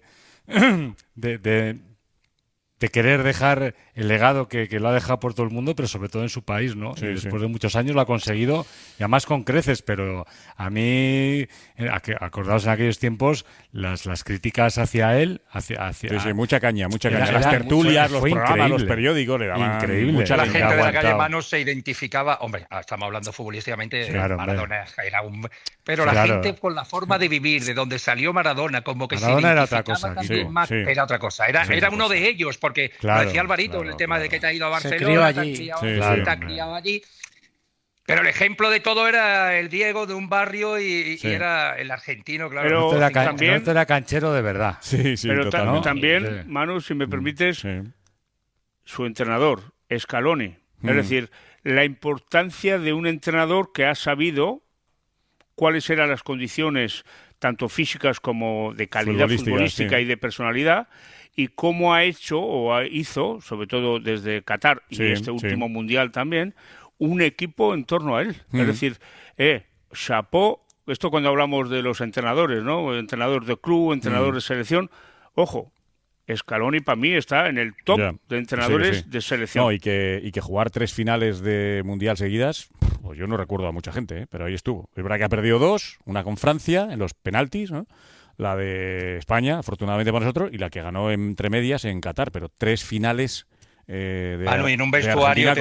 querer dejar el legado que lo ha dejado por todo el mundo, pero sobre todo en su país, ¿no? Y después de muchos años lo ha conseguido, y además con creces, pero a mí, acordaos en aquellos tiempos, las críticas hacia él, mucha caña. Las tertulias, los programas, los periódicos, le daban mucha la gente de la calle Mano se identificaba, hombre, estamos hablando futbolísticamente, Maradona era un... Pero la gente con la forma de vivir, de donde salió Maradona, como que Maradona se era otra cosa. Era otra cosa. Era uno de ellos, porque lo decía Alvarito, el tema de que te ha ido a Barcelona, te ha criado allí. Pero el ejemplo de todo era el Diego de un barrio y era el argentino, claro. Pero también era canchero de verdad. Pero también, Manu, si me permites, su entrenador, Scaloni. Es decir, la importancia de un entrenador que ha sabido cuáles eran las condiciones tanto físicas como de calidad futbolística y de personalidad, y cómo ha hecho hizo, sobre todo desde Qatar y este último Mundial también, un equipo en torno a él. Es decir, chapó, esto cuando hablamos de los entrenadores, ¿no? Entrenador de club, entrenador de selección, ojo, Scaloni para mí está en el top de entrenadores de selección. No, y que jugar 3 finales de Mundial seguidas, pues yo no recuerdo a mucha gente, pero ahí estuvo. Es verdad que ha perdido 2, una con Francia en los penaltis, ¿no? La de España, afortunadamente para nosotros, y la que ganó entre medias en Qatar, pero 3 finales y en un vestuario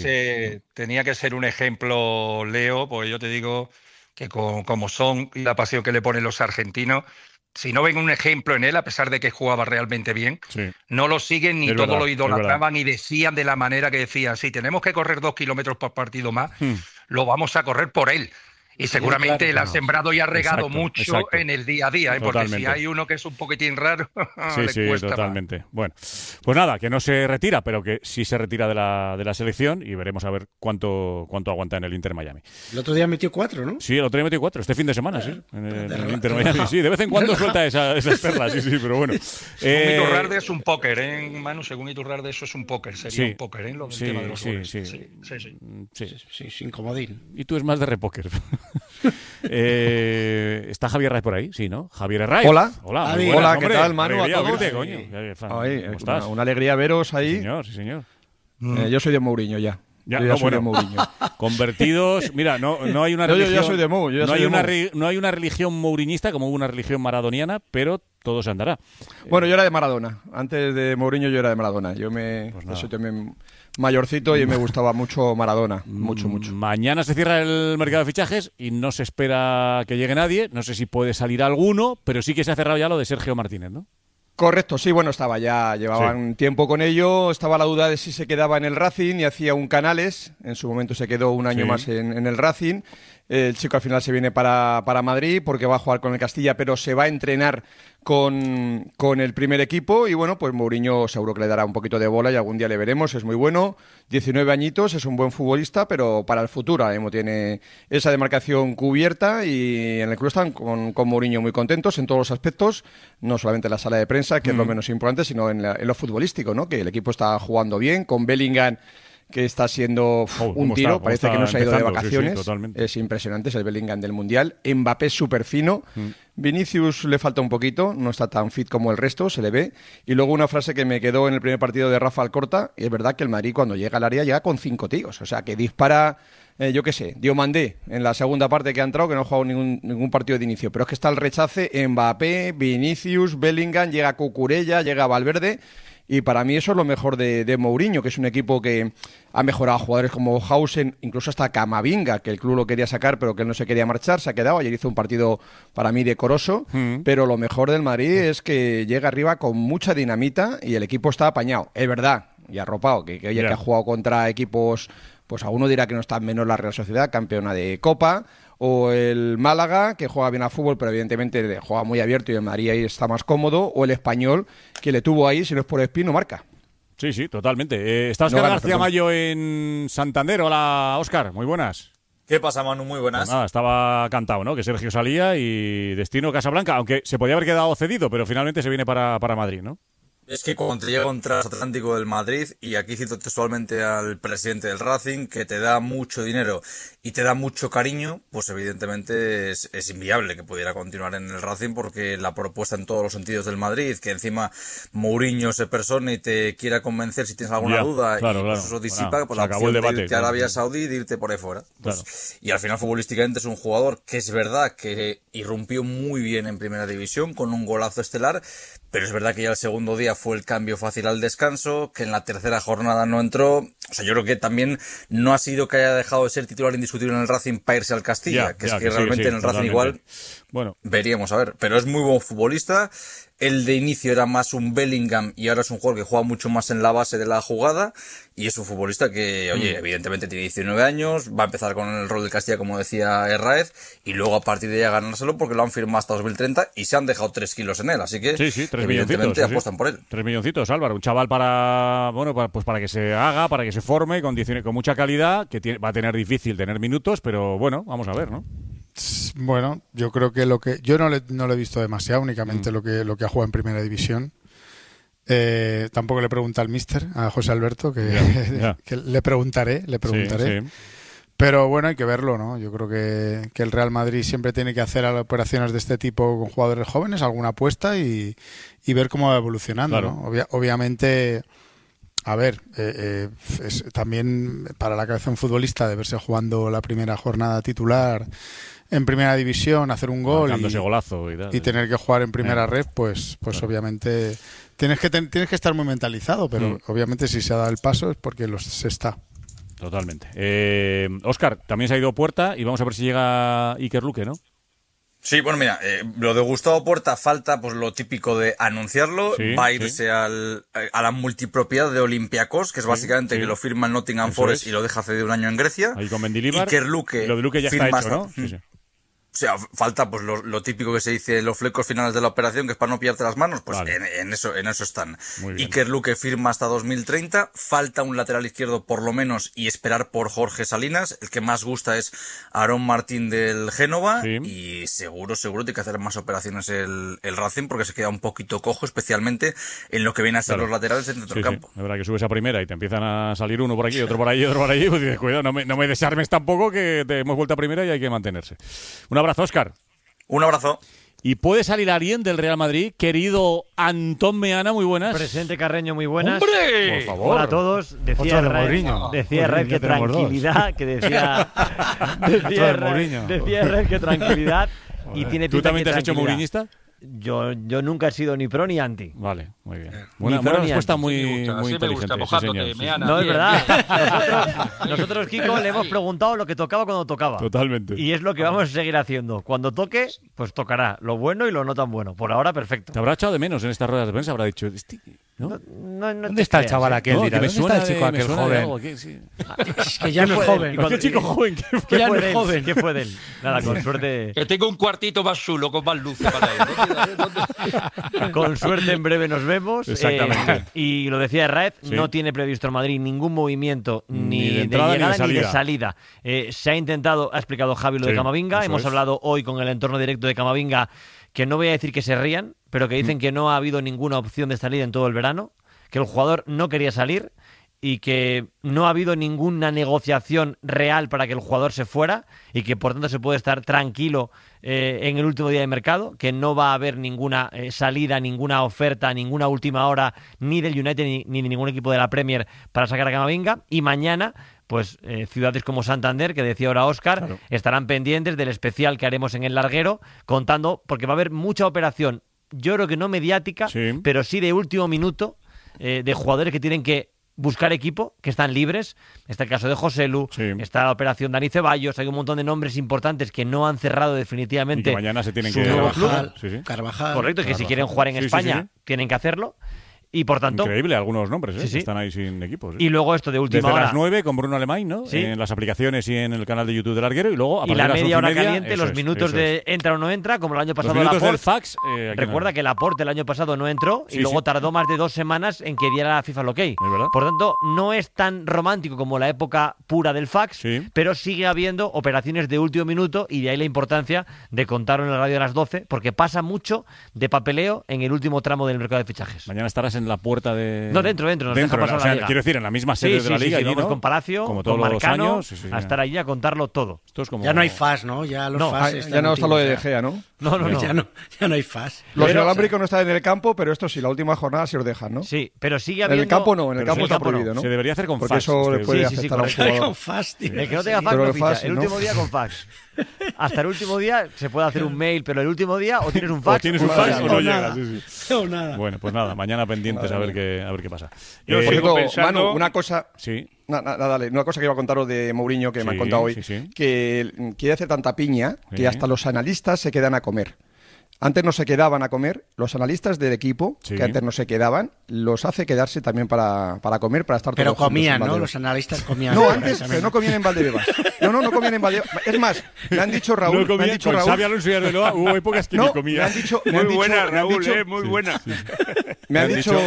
tenía que ser un ejemplo, Leo, porque yo te digo que como son y la pasión que le ponen los argentinos, si no ven un ejemplo en él, a pesar de que jugaba realmente bien, no lo siguen ni todos lo idolatraban y decían de la manera que decían, si tenemos que correr 2 kilómetros por partido más, lo vamos a correr por él. Y seguramente él ha sembrado y ha regado mucho en el día a día, porque si hay uno que es un poquitín raro, le cuesta totalmente. Más. Bueno, pues nada, que no se retira, pero que sí se retira de la selección, y veremos a ver cuánto aguanta en el Inter Miami. El otro día metió 4, ¿no? Sí, el otro día metió 4, este fin de semana, en el Inter Miami. Sí, de vez en cuando suelta esas perlas, pero bueno. Según Iturralde es un póker, Manu, según Iturralde eso es un póker, sería un póker, lo del tema de los goles. Sí, sin comodín. Y tú es más de repóker. ¿Está Javier Ray por ahí? Sí, ¿no? Javier Ray. Hola, buenas, ¿qué tal, Manu? A todos. Verte, coño. Una alegría veros ahí. Sí, señor. Yo soy de Mourinho ya. Ya, yo soy de Mourinho. Convertidos, mira, no hay una religión. Yo ya soy de Mou. No hay una religión mouriñista como una religión maradoniana, pero todo se andará. Bueno, yo era de Maradona. Antes de Mourinho yo era de Maradona. Yo soy también mayorcito y me gustaba mucho Maradona. Mucho. Mañana se cierra el mercado de fichajes y no se espera que llegue nadie. No sé si puede salir alguno, pero sí que se ha cerrado ya lo de Sergio Martínez, ¿no? Correcto, sí, bueno, llevaban tiempo con ello, estaba la duda de si se quedaba en el Racing y hacía un Canales, en su momento se quedó un año más en el Racing, el chico al final se viene para Madrid porque va a jugar con el Castilla, pero se va a entrenar con el primer equipo y bueno, pues Mourinho seguro que le dará un poquito de bola y algún día le veremos, es muy bueno, 19 añitos, es un buen futbolista, pero para el futuro ahora mismo tiene esa demarcación cubierta y en el club están con Mourinho muy contentos en todos los aspectos, no solamente en la sala de prensa, que es lo menos importante, sino en lo futbolístico, ¿no? Que el equipo está jugando bien, con Bellingham que está siendo un tiro, parece que no se ha ido de vacaciones, es impresionante, es el Bellingham del Mundial, Mbappé súper fino, Vinicius le falta un poquito, no está tan fit como el resto, se le ve, y luego una frase que me quedó en el primer partido de Rafa Alcorta, y es verdad que el Madrid cuando llega al área llega con 5 tíos, o sea que dispara, yo qué sé, Diomandé en la segunda parte que ha entrado, que no ha jugado ningún partido de inicio, pero es que está el rechace, Mbappé, Vinicius, Bellingham, llega Cucurella, llega Valverde. Y para mí eso es lo mejor de Mourinho, que es un equipo que ha mejorado a jugadores como Hausen, incluso hasta Camavinga, que el club lo quería sacar, pero que él no se quería marchar, se ha quedado. Ayer hizo un partido para mí decoroso, pero lo mejor del Madrid es que llega arriba con mucha dinamita y el equipo está apañado. Es verdad, y arropado, que ha jugado contra equipos, pues alguno dirá que no está menos la Real Sociedad, campeona de Copa, o el Málaga, que juega bien a fútbol, pero evidentemente juega muy abierto y el Madrid ahí está más cómodo, o el Español, que le tuvo ahí, si no es por Espino, marca. Sí, totalmente. Está Óscar García Mayo en Santander. Hola, Óscar, muy buenas. ¿Qué pasa, Manu? Muy buenas. Pues nada, estaba cantado, ¿no? Que Sergio salía y destino Casablanca, aunque se podía haber quedado cedido, pero finalmente se viene para Madrid, ¿no? Es que cuando te llega un transatlántico del Madrid, y aquí cito textualmente al presidente del Racing, que te da mucho dinero y te da mucho cariño, pues evidentemente es inviable que pudiera continuar en el Racing, porque la propuesta en todos los sentidos del Madrid, que encima Mourinho se persone y te quiera convencer si tienes alguna duda, y pues eso disipa la opción de irte a Arabia Saudí y de irte por ahí fuera. Pues, y al final futbolísticamente es un jugador que es verdad que irrumpió muy bien en Primera División con un golazo estelar, pero es verdad que ya el segundo día fue el cambio fácil al descanso, que en la tercera jornada no entró. O sea, yo creo que también no ha sido que haya dejado de ser titular indiscutible en el Racing para irse al Castilla, que realmente en el Racing igual veríamos a ver. Pero es muy buen futbolista. El de inicio era más un Bellingham y ahora es un jugador que juega mucho más en la base de la jugada y es un futbolista que, oye, evidentemente tiene 19 años, va a empezar con el rol del Castilla, como decía Herráez, y luego a partir de ahí a ganárselo porque lo han firmado hasta 2030 y se han dejado 3 kilos en él, así que evidentemente apuestan por él. 3 milloncitos, Álvaro, un chaval para que se haga, para que se forme, con mucha calidad, que va a tener difícil tener minutos, pero bueno, vamos a ver, ¿no? Bueno, yo creo que yo no lo he visto demasiado, únicamente lo que ha jugado en Primera División. Tampoco le pregunta al míster, a José Alberto, que le preguntaré. Sí. Pero bueno, hay que verlo, ¿no? Yo creo que el Real Madrid siempre tiene que hacer operaciones de este tipo con jugadores jóvenes, alguna apuesta y ver cómo va evolucionando, ¿no? Obviamente, a ver, es también para la cabeza de un futbolista de verse jugando la primera jornada titular en Primera División, hacer un gol ese golazo y tener que jugar en primera red, pues obviamente tienes que estar muy mentalizado, pero obviamente si se ha dado el paso es porque se está. Totalmente. Óscar, también se ha ido Puerta y vamos a ver si llega Iker Luque, ¿no? Sí, bueno, mira, lo de Gustavo Puerta falta pues lo típico de anunciarlo, va a irse a la multipropiedad de Olympiacos, que es básicamente que lo firma el Nottingham Forest y lo deja hace de un año en Grecia. Ahí con Mendilibar. Iker Luque, lo de Luque ya está hecho, ¿no? Sí. O sea, falta pues lo típico que se dice, los flecos finales de la operación, que es para no pillarte las manos, pues en eso están. Iker Luque firma hasta 2030, falta un lateral izquierdo por lo menos y esperar por Jorge Salinas, el que más gusta es Aarón Martín del Génova y seguro tiene que hacer más operaciones el Racing porque se queda un poquito cojo, especialmente en lo que viene a ser los laterales dentro del campo. Es verdad que subes a primera y te empiezan a salir uno por aquí, otro por allí, pues dices, cuidado, no me desarmes tampoco, que te hemos vuelto a primera y hay que mantenerse. Un abrazo, Óscar. Un abrazo. ¿Y puede salir alguien del Real Madrid? Querido Antón Meana, muy buenas. Presente Carreño, muy buenas. ¡Hombre! Por favor. Hola a todos. Decía Red que tranquilidad, que decía Red que tranquilidad y tiene pinta. ¿Tú también te has hecho mourinhista? Yo nunca he sido ni pro ni anti. Vale, muy bien. Buena respuesta muy inteligente. No, es verdad. Nosotros, Kiko, le hemos preguntado lo que tocaba cuando tocaba. Totalmente. Y es lo que vamos a seguir haciendo. Cuando toque, pues tocará lo bueno y lo no tan bueno. Por ahora, perfecto. Te habrá echado de menos en estas ruedas de prensa. Habrá dicho, ¿no? ¿Dónde está el chaval aquel? No, ¿Dónde está el chico aquel joven? Es que ya no es joven. ¿Qué chico joven? ¿Qué fue de él? Nada, con suerte. Que tengo un cuartito más chulo, con más luz para él. Con suerte en breve nos vemos. Exactamente. Y lo decía Raed, no tiene previsto el Madrid ningún movimiento ni de entrada, llegada ni de salida. Se ha intentado, ha explicado Javi lo de Camavinga. Hemos hablado hoy con el entorno directo de Camavinga, que no voy a decir que se rían, pero que dicen que no ha habido ninguna opción de salida en todo el verano, que el jugador no quería salir y que no ha habido ninguna negociación real para que el jugador se fuera y que por tanto se puede estar tranquilo en el último día de mercado, que no va a haber ninguna salida, ninguna oferta, ninguna última hora ni del United ni de ningún equipo de la Premier para sacar a Camavinga. Y mañana, pues ciudades como Santander, que decía ahora Óscar, estarán pendientes del especial que haremos en el larguero, contando, porque va a haber mucha operación, yo creo que no mediática, pero sí de último minuto, de jugadores que tienen que buscar equipo, que están libres. Está el caso de Joselu, está la operación Dani Ceballos, hay un montón de nombres importantes que no han cerrado definitivamente. Y que mañana se tienen que Carvajal. Correcto, que si quieren jugar en España tienen que hacerlo. Y por tanto. Increíble algunos nombres, que están ahí sin equipos. Y luego esto de última hora. Desde las 9 con Bruno Alemán, ¿no? En las aplicaciones y en el canal de YouTube del Larguero. Y luego a y la media hora media, caliente, los minutos de entra o no entra, como el año pasado. Los minutos del fax. Recuerda que Laporte el año pasado no entró y luego tardó más de 2 semanas en que diera la FIFA el ok. Por tanto, no es tan romántico como la época pura del fax, pero sigue habiendo operaciones de último minuto y de ahí la importancia de contarlo en la radio a las 12, porque pasa mucho de papeleo en el último tramo del mercado de fichajes. Mañana estarás en la puerta de. No, dentro. Nos deja pasar la liga. Quiero decir, en la misma sede de la liga. Vamos con Palacio, como todos con Marcano, los años. A estar allí a contarlo todo. Esto es como... Ya no hay FAS, ¿no? Ya los FAS ya no está lo de De Gea, ¿no? No. Ya no hay FAS. Los inalámbricos no están en el campo, pero esto sí, la última jornada se os dejan, ¿no? Sí, pero sigue habiendo... En el campo no, en el campo está prohibido, ¿no? Se debería hacer con porque fax. Porque eso le puede afectar a un jugador. Con FAS, tío. El que no tenga fax no ficha. El último día con fax. Hasta el último día se puede hacer un mail, pero el último día o tienes un fax o no llegas. O nada. Bueno, pues nada, mañana pendientes a ver qué pasa. Yo sigo pensando... Manu, una cosa... Dale, una cosa que iba a contaros de Mourinho que me han contado hoy, que quiere hacer tanta piña que hasta los analistas se quedan a comer. Antes no se quedaban a comer, los analistas del equipo, que antes no se quedaban, los hace quedarse también para comer, para estar pero todos comían, ¿no? Los analistas comían. No, antes, pero no comían en Valdebebas. No comían en Valdebebas. Es más, me han dicho Raúl... No comían con Xavi Alonso y Arbeloa, hubo épocas que no comía. Me han dicho... Muy buena, Raúl, muy buena. Me han dicho...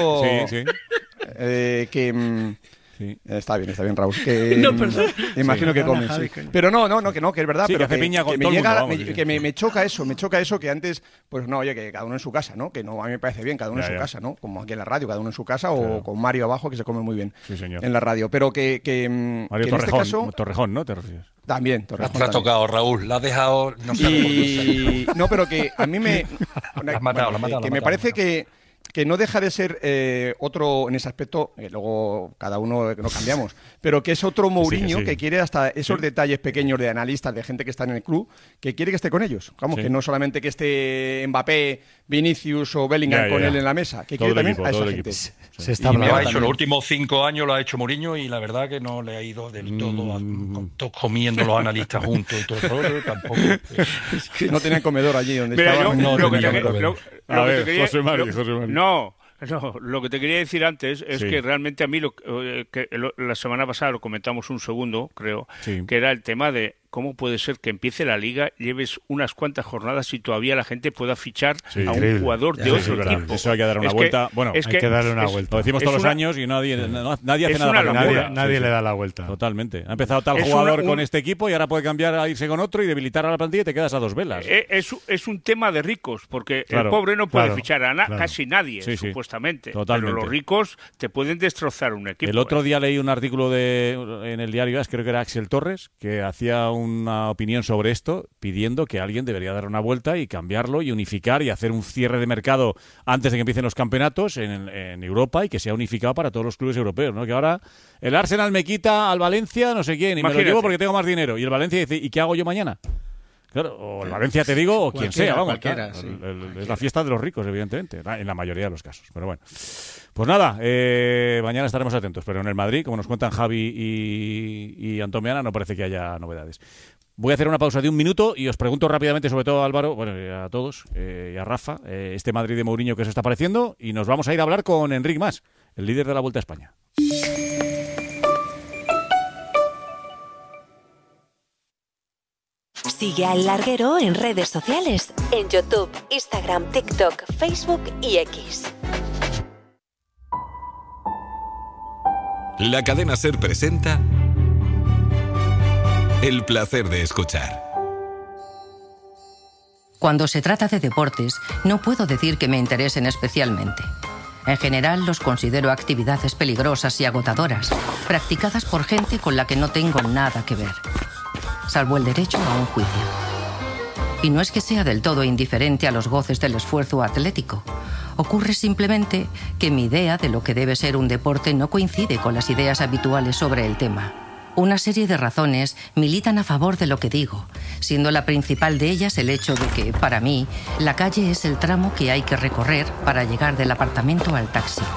que... Está bien, Raúl. Que, imagino que comes. Pero que es verdad. Sí, pero que hace piña con todo el mundo, que me choca eso, que antes, pues no, oye, que cada uno en su casa, ¿no? Que no, a mí me parece bien, cada uno en su casa, ¿no? Como aquí en la radio, cada uno en su casa o con Mario abajo, que se come muy bien en la radio. Pero que Mario que Torrejón, en este caso... Torrejón, ¿no? ¿Te refieres? También, Torrejón. La has tocado, Raúl, la has dejado... No, pero que a mí me... me parece que no deja de ser otro en ese aspecto, luego cada uno no cambiamos, pero que es otro Mourinho que quiere hasta esos detalles pequeños de analistas, de gente que está en el club, que quiere que esté con ellos. Vamos, que no solamente que esté Mbappé, Vinicius o Bellingham con él en la mesa, que quiere también a esa gente. Se está hablando. Lo ha hecho los últimos 5 años, lo ha hecho Mourinho y la verdad que no le ha ido del todo, todos comiendo los analistas juntos y todo eso, tampoco. No tenían comedor allí donde estaban. A ver, José Mario. No, lo que te quería decir antes es que realmente a mí la semana pasada lo comentamos un segundo, creo, que era el tema de cómo puede ser que empiece la Liga, lleves unas cuantas jornadas y todavía la gente pueda fichar a un jugador de otro equipo. Eso hay que dar una vuelta. Bueno, hay que darle una vuelta. Lo decimos todos los años y nadie hace nada. Nadie le da la vuelta. Totalmente. Ha empezado tal jugador con este equipo y ahora puede cambiar a irse con otro y debilitar a la plantilla y te quedas a dos velas. Es un tema de ricos, porque el pobre no puede fichar a casi nadie, supuestamente. Totalmente. Pero los ricos te pueden destrozar un equipo. El otro día leí un artículo en el diario AS, creo que era Axel Torres, que hacía un una opinión sobre esto, pidiendo que alguien debería dar una vuelta y cambiarlo y unificar y hacer un cierre de mercado antes de que empiecen los campeonatos en Europa y que sea unificado para todos los clubes europeos, ¿no? Que ahora el Arsenal me quita al Valencia no sé quién y me lo llevo porque tengo más dinero. Y el Valencia dice, ¿y qué hago yo mañana? Claro, o el Valencia, te digo, o quien sea, vamos. Claro, sí. Es la fiesta de los ricos, evidentemente, en la mayoría de los casos. Pero bueno, pues nada, mañana estaremos atentos. Pero en el Madrid, como nos cuentan Javi y Antomiana, no parece que haya novedades. Voy a hacer una pausa de 1 minuto y os pregunto rápidamente, sobre todo a Álvaro, bueno, a todos, y a Rafa, este Madrid de Mourinho que se está pareciendo, y nos vamos a ir a hablar con Enric Mas, el líder de la Vuelta a España. Sigue a El Larguero en redes sociales, en YouTube, Instagram, TikTok, Facebook y X. La cadena SER presenta El placer de escuchar. Cuando se trata de deportes, no puedo decir que me interesen especialmente. En general, los considero actividades peligrosas y agotadoras, practicadas por gente con la que no tengo nada que ver, salvo el derecho a un juicio. Y no es que sea del todo indiferente a los goces del esfuerzo atlético. Ocurre simplemente que mi idea de lo que debe ser un deporte no coincide con las ideas habituales sobre el tema. Una serie de razones militan a favor de lo que digo, siendo la principal de ellas el hecho de que, para mí, la calle es el tramo que hay que recorrer para llegar del apartamento al taxi.